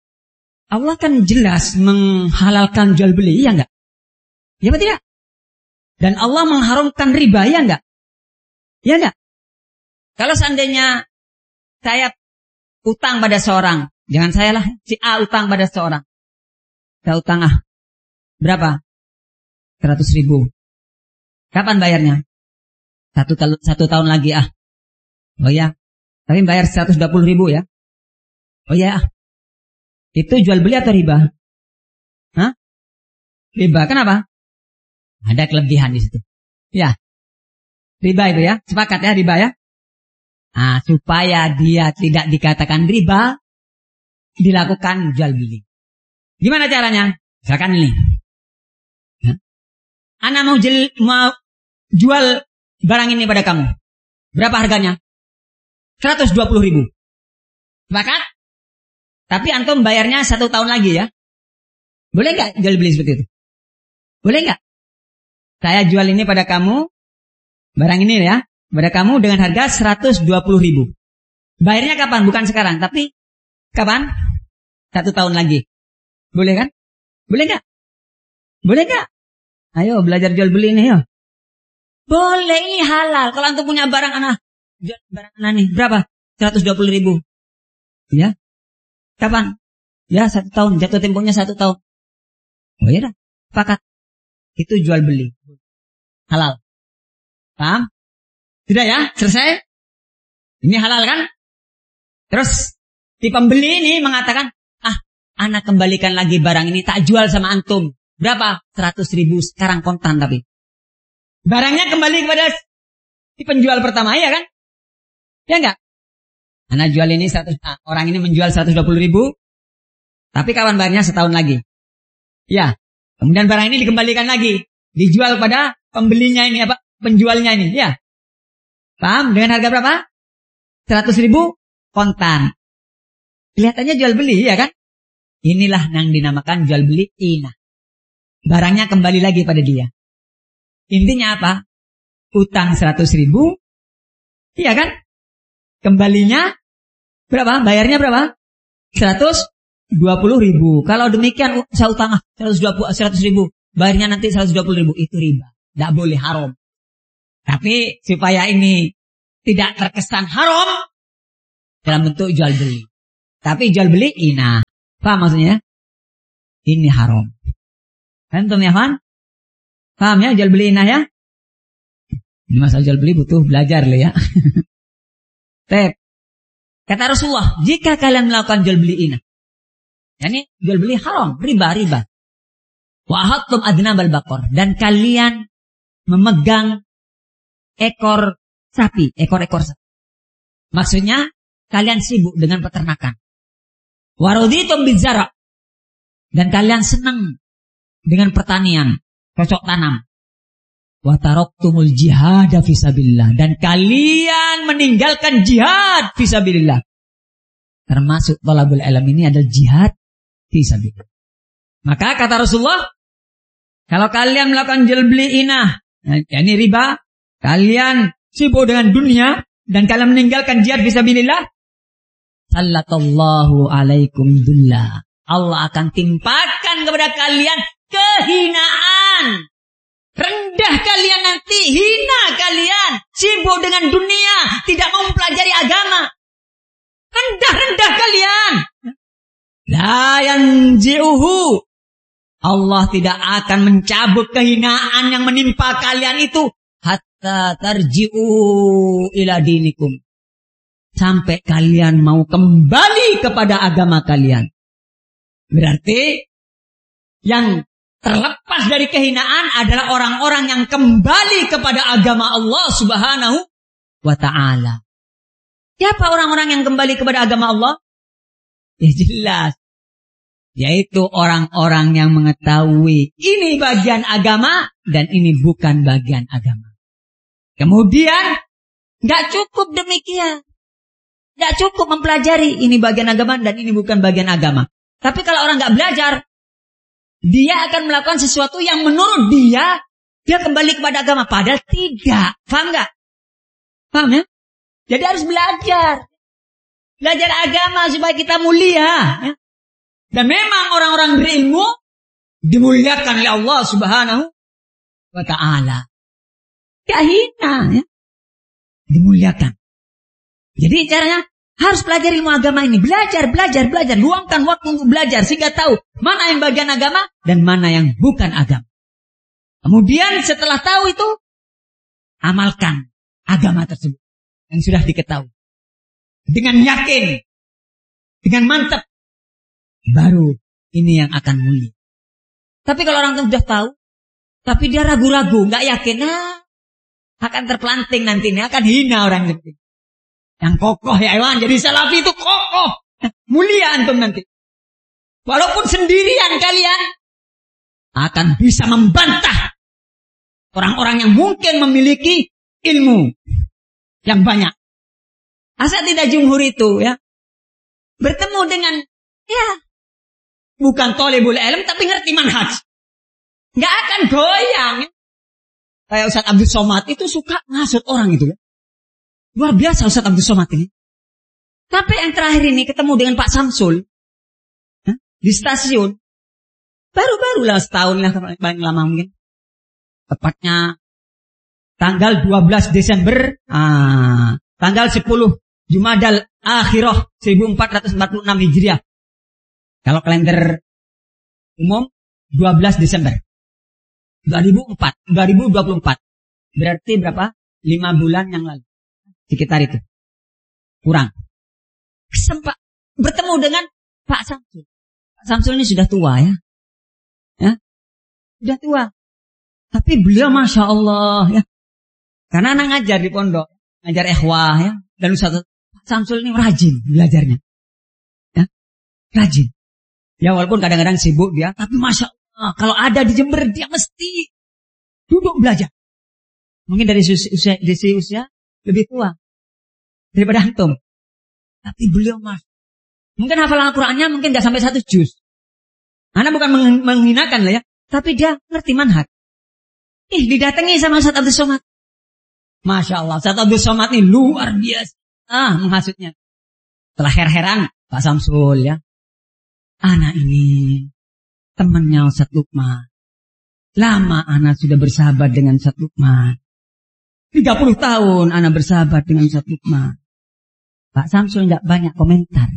Allah kan jelas menghalalkan jual beli, ya enggak? Ya apa tidak? Dan Allah mengharamkan riba, ya enggak? Ya enggak? Kalau seandainya saya utang pada seorang, jangan saya lah, si A utang pada seorang. Saya utang ah, berapa? seratus ribu. Kapan bayarnya? Satu, satu tahun lagi ah. Oh ya, tapi bayar seratus dua puluh ribu ya. Oh ya, itu jual beli atau riba? Hah? Riba, kenapa? Ada kelebihan di situ. Ya, riba itu ya, sepakat ya riba ya. Nah, supaya dia tidak dikatakan riba, dilakukan jual beli. Gimana caranya? Misalkan ini. Hah? Ana mau, jel, mau jual barang ini pada kamu. Berapa harganya? seratus dua puluh ribu. Sepakat? Tapi antum bayarnya satu tahun lagi ya. Boleh nggak jual beli seperti itu? Boleh nggak? Saya jual ini pada kamu, barang ini ya, pada kamu dengan harga seratus dua puluh ribu. Bayarnya kapan? Bukan sekarang, tapi kapan? Satu tahun lagi. Boleh kan? Boleh nggak? Boleh nggak? Ayo belajar jual beli ini ya. Boleh, ini halal. Kalau antum punya barang anak, barang anak nih berapa? seratus dua puluh ribu. Ya. Kapan? Ya satu tahun, jatuh temponya satu tahun. Oh iya dah, sepakat. Itu jual beli. Halal. Paham? Sudah ya, selesai? Ini halal kan? Terus, si pembeli ini mengatakan, ah, anak kembalikan lagi barang ini, tak jual sama antum. Berapa? seratus ribu, sekarang kontan tapi. Barangnya kembali kepada si penjual pertama, ya kan? Ya enggak? Anak jual ini seratus, ah, orang ini menjual seratus dua puluh ribu, tapi kawan bayarnya setahun lagi. Ya, kemudian barang ini dikembalikan lagi, dijual pada pembelinya ini apa? Penjualnya ini, ya. Paham? Dengan harga berapa? seratus ribu kontan. Kelihatannya jual beli, ya kan? Inilah yang dinamakan jual beli inah. Barangnya kembali lagi pada dia. Intinya apa? Utang seratus ribu, iya kan? Kembalinya berapa? Bayarnya berapa? seratus dua puluh ribu. Kalau demikian saya utang seratus ribu, bayarnya nanti seratus dua puluh ribu. Itu riba. Tidak boleh, haram. Tapi supaya ini tidak terkesan haram, dalam bentuk jual beli. Tapi jual beli inah. Paham maksudnya? Ini haram. Antum ya, Fan? Paham ya jual beli inah ya? Ini masalah jual beli butuh belajar loh ya. Tep. Kata Rasulullah, jika kalian melakukan jual beli inah, yani jual beli haram, riba, riba. Wa ahattum adnabal baqar, dan kalian memegang ekor sapi, ekor-ekor sapi. Maksudnya kalian sibuk dengan peternakan. Wa raditum bizara, dan kalian senang dengan pertanian, cocok tanam. Wa taraktumul jihad fisabilillah, dan kalian meninggalkan jihad fisabilillah. Termasuk talabul ilm ini adalah jihad fisabilillah. Maka kata Rasulullah, kalau kalian melakukan jual beli inah, yakni riba, kalian sibuk dengan dunia dan kalian meninggalkan jihad fisabilillah, sallallahu alaikum dullah. Allah akan timpakan kepada kalian kehinaan. Rendah kalian nanti, hina kalian, sibuk dengan dunia, tidak mau mempelajari agama. Rendah-rendah kalian. La yanzi'uhu. Allah tidak akan mencabut kehinaan yang menimpa kalian itu hatta tarji'u ila dinikum. Sampai kalian mau kembali kepada agama kalian. Berarti yang terlepas dari kehinaan adalah orang-orang yang kembali kepada agama Allah Subhanahu wa ta'ala. Siapa orang-orang yang kembali kepada agama Allah? Ya jelas. Yaitu orang-orang yang mengetahui ini bagian agama dan ini bukan bagian agama. Kemudian, gak cukup demikian. Gak cukup mempelajari ini bagian agama dan ini bukan bagian agama. Tapi kalau orang gak belajar, dia akan melakukan sesuatu yang menurut dia, dia kembali kepada agama. Padahal tidak. Paham gak? Paham ya? Jadi harus belajar. Belajar agama supaya kita mulia. Ya? Dan memang orang-orang berilmu dimuliakan oleh Allah Subhanahu wa ta'ala. Gak hina. Ya? Dimuliakan. Jadi caranya harus pelajari ilmu agama ini. Belajar, belajar, belajar. Luangkan waktu untuk belajar sehingga tahu mana yang bagian agama dan mana yang bukan agama. Kemudian setelah tahu itu, amalkan agama tersebut yang sudah diketahui. Dengan yakin, dengan mantap, baru ini yang akan mulia. Tapi kalau orang itu sudah tahu, tapi dia ragu-ragu, nggak yakin, nah, akan terpelanting nanti ini, akan hina orang itu. Yang kokoh ya Iwan, jadi salafi itu kokoh, mulia antum nanti. Walaupun sendirian kalian akan bisa membantah orang-orang yang mungkin memiliki ilmu yang banyak. Asal tidak jumhur itu ya, bertemu dengan ya bukan thalibul ilm tapi ngerti manhaj, nggak akan goyang. Kayak Ustaz Abdul Somad itu suka ngasut orang itu ya. Luar biasa Ustaz Abdul Somad ini. Tapi yang terakhir ini ketemu dengan Pak Samsul huh? di stasiun. Baru-baru lah setahun lah paling lama mungkin. Tepatnya tanggal dua belas Desember, ah, tanggal sepuluh Jumadal Akhirah seribu empat ratus empat puluh enam Hijriah. Kalau kalender umum dua belas Desember dua ribu empat, dua ribu dua puluh empat. Berarti berapa? lima bulan yang lalu. Sekitar itu. Kurang. Sempat bertemu dengan Pak Samsul. Pak Samsul ini sudah tua ya. Ya. Sudah tua. Tapi beliau Masya Allah ya. Karena anak ngajar di pondok. Ngajar ikhwah ya. Dan Ustaz Pak Samsul ini rajin belajarnya. Ya. Rajin. Ya walaupun kadang-kadang sibuk dia. Tapi Masya Allah. Kalau ada di Jember dia mesti duduk belajar. Mungkin dari usia, dari usia lebih tua daripada antum. Tapi beliau mas. Mungkin hafalan Al-Qurannya mungkin gak sampai satu juz. Anda bukan menghinakan lah ya. Tapi dia ngerti manhaj. Ih didatangi sama Ustaz Abdul Somad. Masya Allah. Ustaz Abdul Somad ini luar biasa. Ah menghasutnya. Setelah her-heran Pak Samsul ya. Anak ini temannya Ustaz Lukman. Lama anak sudah bersahabat dengan Ustaz Lukman. tiga puluh tahun anak bersahabat dengan Ustaz Lukman. Pak Samsul nggak banyak komentar.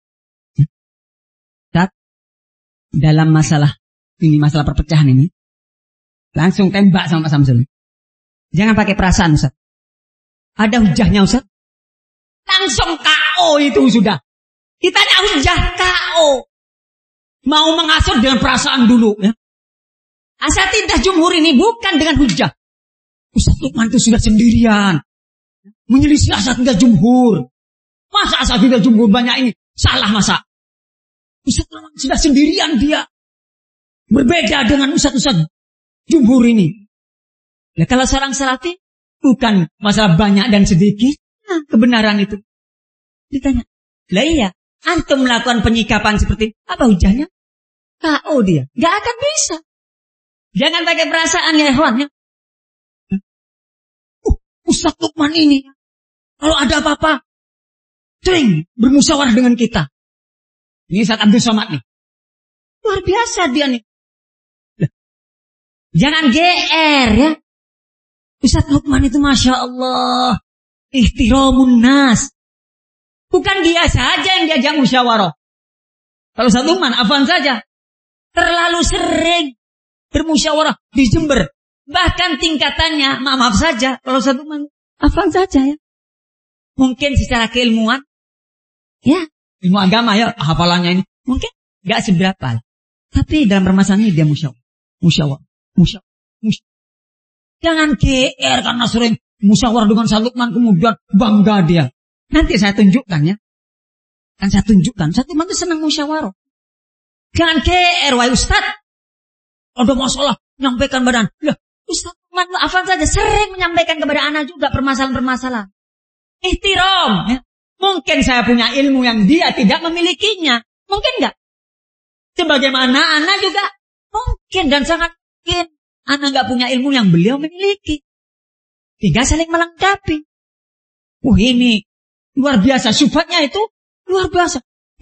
Ustaz, dalam masalah ini, masalah perpecahan ini, langsung tembak sama Pak Samsul. Jangan pakai perasaan, Ustaz. Ada hujahnya, Ustaz. Langsung K O itu sudah. Ditanya hujah K O. Mau mengasut dengan perasaan dulu. Ya. Asatidah jumhur ini bukan dengan hujah. Ustaz Lukman itu sudah sendirian. Menyelisih asatidah jumhur. Masa asatidah jumhur banyak ini? Salah masa? Ustaz Lukman sudah sendirian dia. Berbeda dengan ustaz-ustaz jumhur ini. Ya kalau seorang salafi bukan masalah banyak dan sedikit. Nah, kebenaran itu. Ditanya. Lah iya. Antum melakukan penyikapan seperti apa hujahnya? K O dia. Gak akan bisa. Jangan pakai perasaan ya ikhwan. Ya. Uh, Ustaz Lukman ini. Kalau ada apa-apa. Sering bermusyawarah dengan kita. Ini Ustaz Abdul Somad nih. Luar biasa dia nih. Lah. Jangan G R ya. Ustaz Lukman itu Masya Allah. Ihtiramun nas. Bukan dia saja yang diajak musyawarah. Kalau Ustaz Lukman, afwan saja. Terlalu sering bermusyawarah di Jember. Bahkan tingkatannya, maaf, maaf saja. Kalau Ustaz Lukman, afwan saja ya. Mungkin secara keilmuan. Ya, ilmu agama ya, hafalannya ini. Mungkin gak seberapa. Tapi dalam permasalahan ini dia musyawarah. Musyawarah. Musyawarah. Musyawarah. Jangan G R karena sering musyawarah dengan Ustaz Lukman kemudian bangga dia. Nanti saya tunjukkan ya. Kan saya tunjukkan. Ustaz Lukman itu senang musyawarah. Jangan G R wahai Ustaz. Ada masalah menyampaikan badan. Lah, Ustaz Lukman afan saja sering menyampaikan kepada anak juga permasalahan-permasalahan. Ihtiram ya. Mungkin saya punya ilmu yang dia tidak memilikinya. Mungkin enggak? Sebagaimana anak juga mungkin dan sangat mungkin anak enggak punya ilmu yang beliau memiliki. Tiga saling melengkapi. Wah ini luar biasa. Sifatnya itu luar biasa.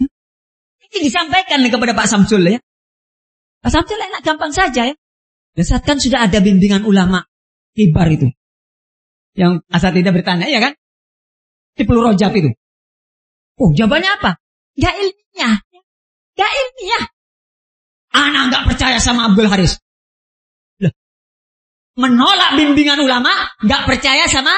Ini disampaikan kepada Pak Samsul ya. Pak Samsul enak gampang saja ya. Saat kan sudah ada bimbingan ulama kibar itu. Yang asal tidak bertanya ya kan. Tipul Rojab itu. Oh jawabannya apa? Gak ilmiah. Gak ilmiah. Anak gak percaya sama Abdul Haris. Loh. Menolak bimbingan ulama. Gak percaya sama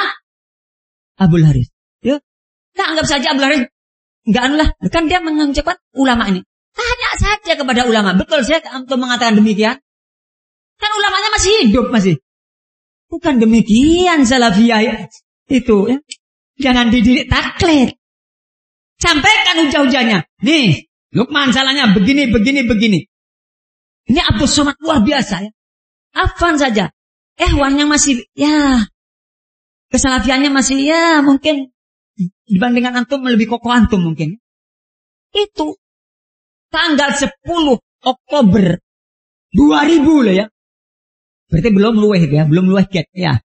Abdul Haris. Ya. Nah anggap saja Abdul Haris. Gak anulah. Kan dia mengucapkan ulama ini. Tanya saja kepada ulama. Betul saya untuk mengatakan demikian. Kan ulamanya masih hidup masih. Bukan demikian salafiyah ya. Itu ya. Jangan dididik taklid. Sampaikan hujah-hujahnya. Nih, Lukman salahnya begini, begini, begini. Ini Abdul Somad luar biasa ya. Afan saja. Ehwannya masih, ya. Kesalafiannya masih, ya mungkin. Dibandingkan antum lebih kokoh antum mungkin. Itu. Tanggal sepuluh Oktober dua ribu loh ya. Berarti belum luweh ya. Belum luweh get ya.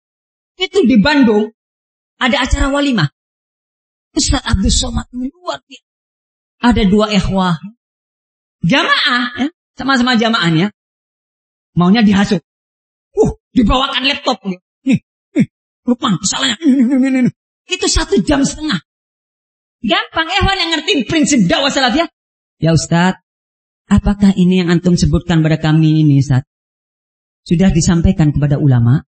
Itu di Bandung. Ada acara walimah. Ustaz Abdul Somad luar biasa. Ada dua ikhwah. Jamaah. Ya. Sama-sama jamaahnya. Maunya dihasut. Uh, dibawakan laptop. Nih, nih, Lukman, kesalahannya. Itu satu jam setengah. Gampang, ikhwan yang ngerti prinsip dakwah salafiyah. Ya Ustaz, apakah ini yang antum sebutkan pada kami ini Ustaz? Sudah disampaikan kepada ulama?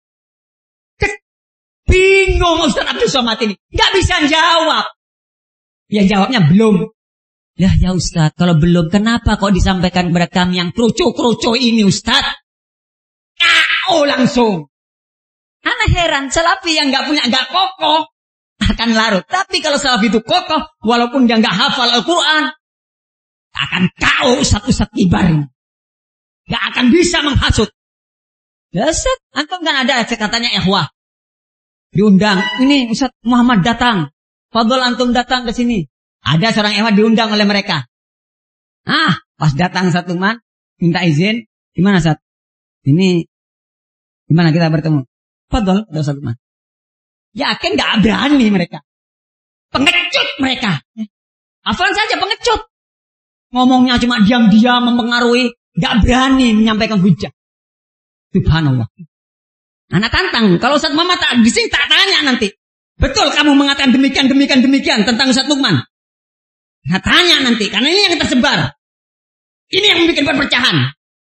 Bingung Ustaz Abdul Somad ini. Gak bisa jawab. Ya jawabnya belum. Ya ya Ustaz, kalau belum kenapa kok disampaikan kepada kami yang kerucu-kerucu ini Ustaz? K O langsung. Anak heran, salafi yang gak punya, gak kokoh akan larut. Tapi kalau salafi itu kokoh, walaupun dia gak hafal Al-Quran, akan K O Ustaz-Ustaz kibar ini. Gak akan bisa menghasut. Ya Ustaz, antum kan ada katanya ikhwah. Diundang, ini Ustaz Muhammad datang. Fadol antum datang ke sini. Ada seorang ikhwan diundang oleh mereka. Ah, pas datang satu man, minta izin. Gimana Ustaz? Ini, gimana kita bertemu? Fadol, ada satu man. Yakin gak berani mereka. Pengecut mereka. Hafal saja pengecut. Ngomongnya cuma diam-diam mempengaruhi. Gak berani menyampaikan hujah. Subhanallah. Anak tantang. Kalau Ustaz Muhammad tak, di sini tak tanya nanti. Betul kamu mengatakan demikian, demikian, demikian tentang Ustaz Lukman. Nah, tanya nanti, karena ini yang tersebar. Ini yang membuat perpecahan.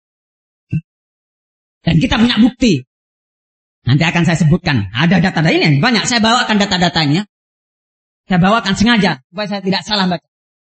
Dan kita punya bukti. Nanti akan saya sebutkan. Ada data-data ini banyak. Saya bawakan data-datanya. Saya bawakan sengaja supaya saya tidak salah baca.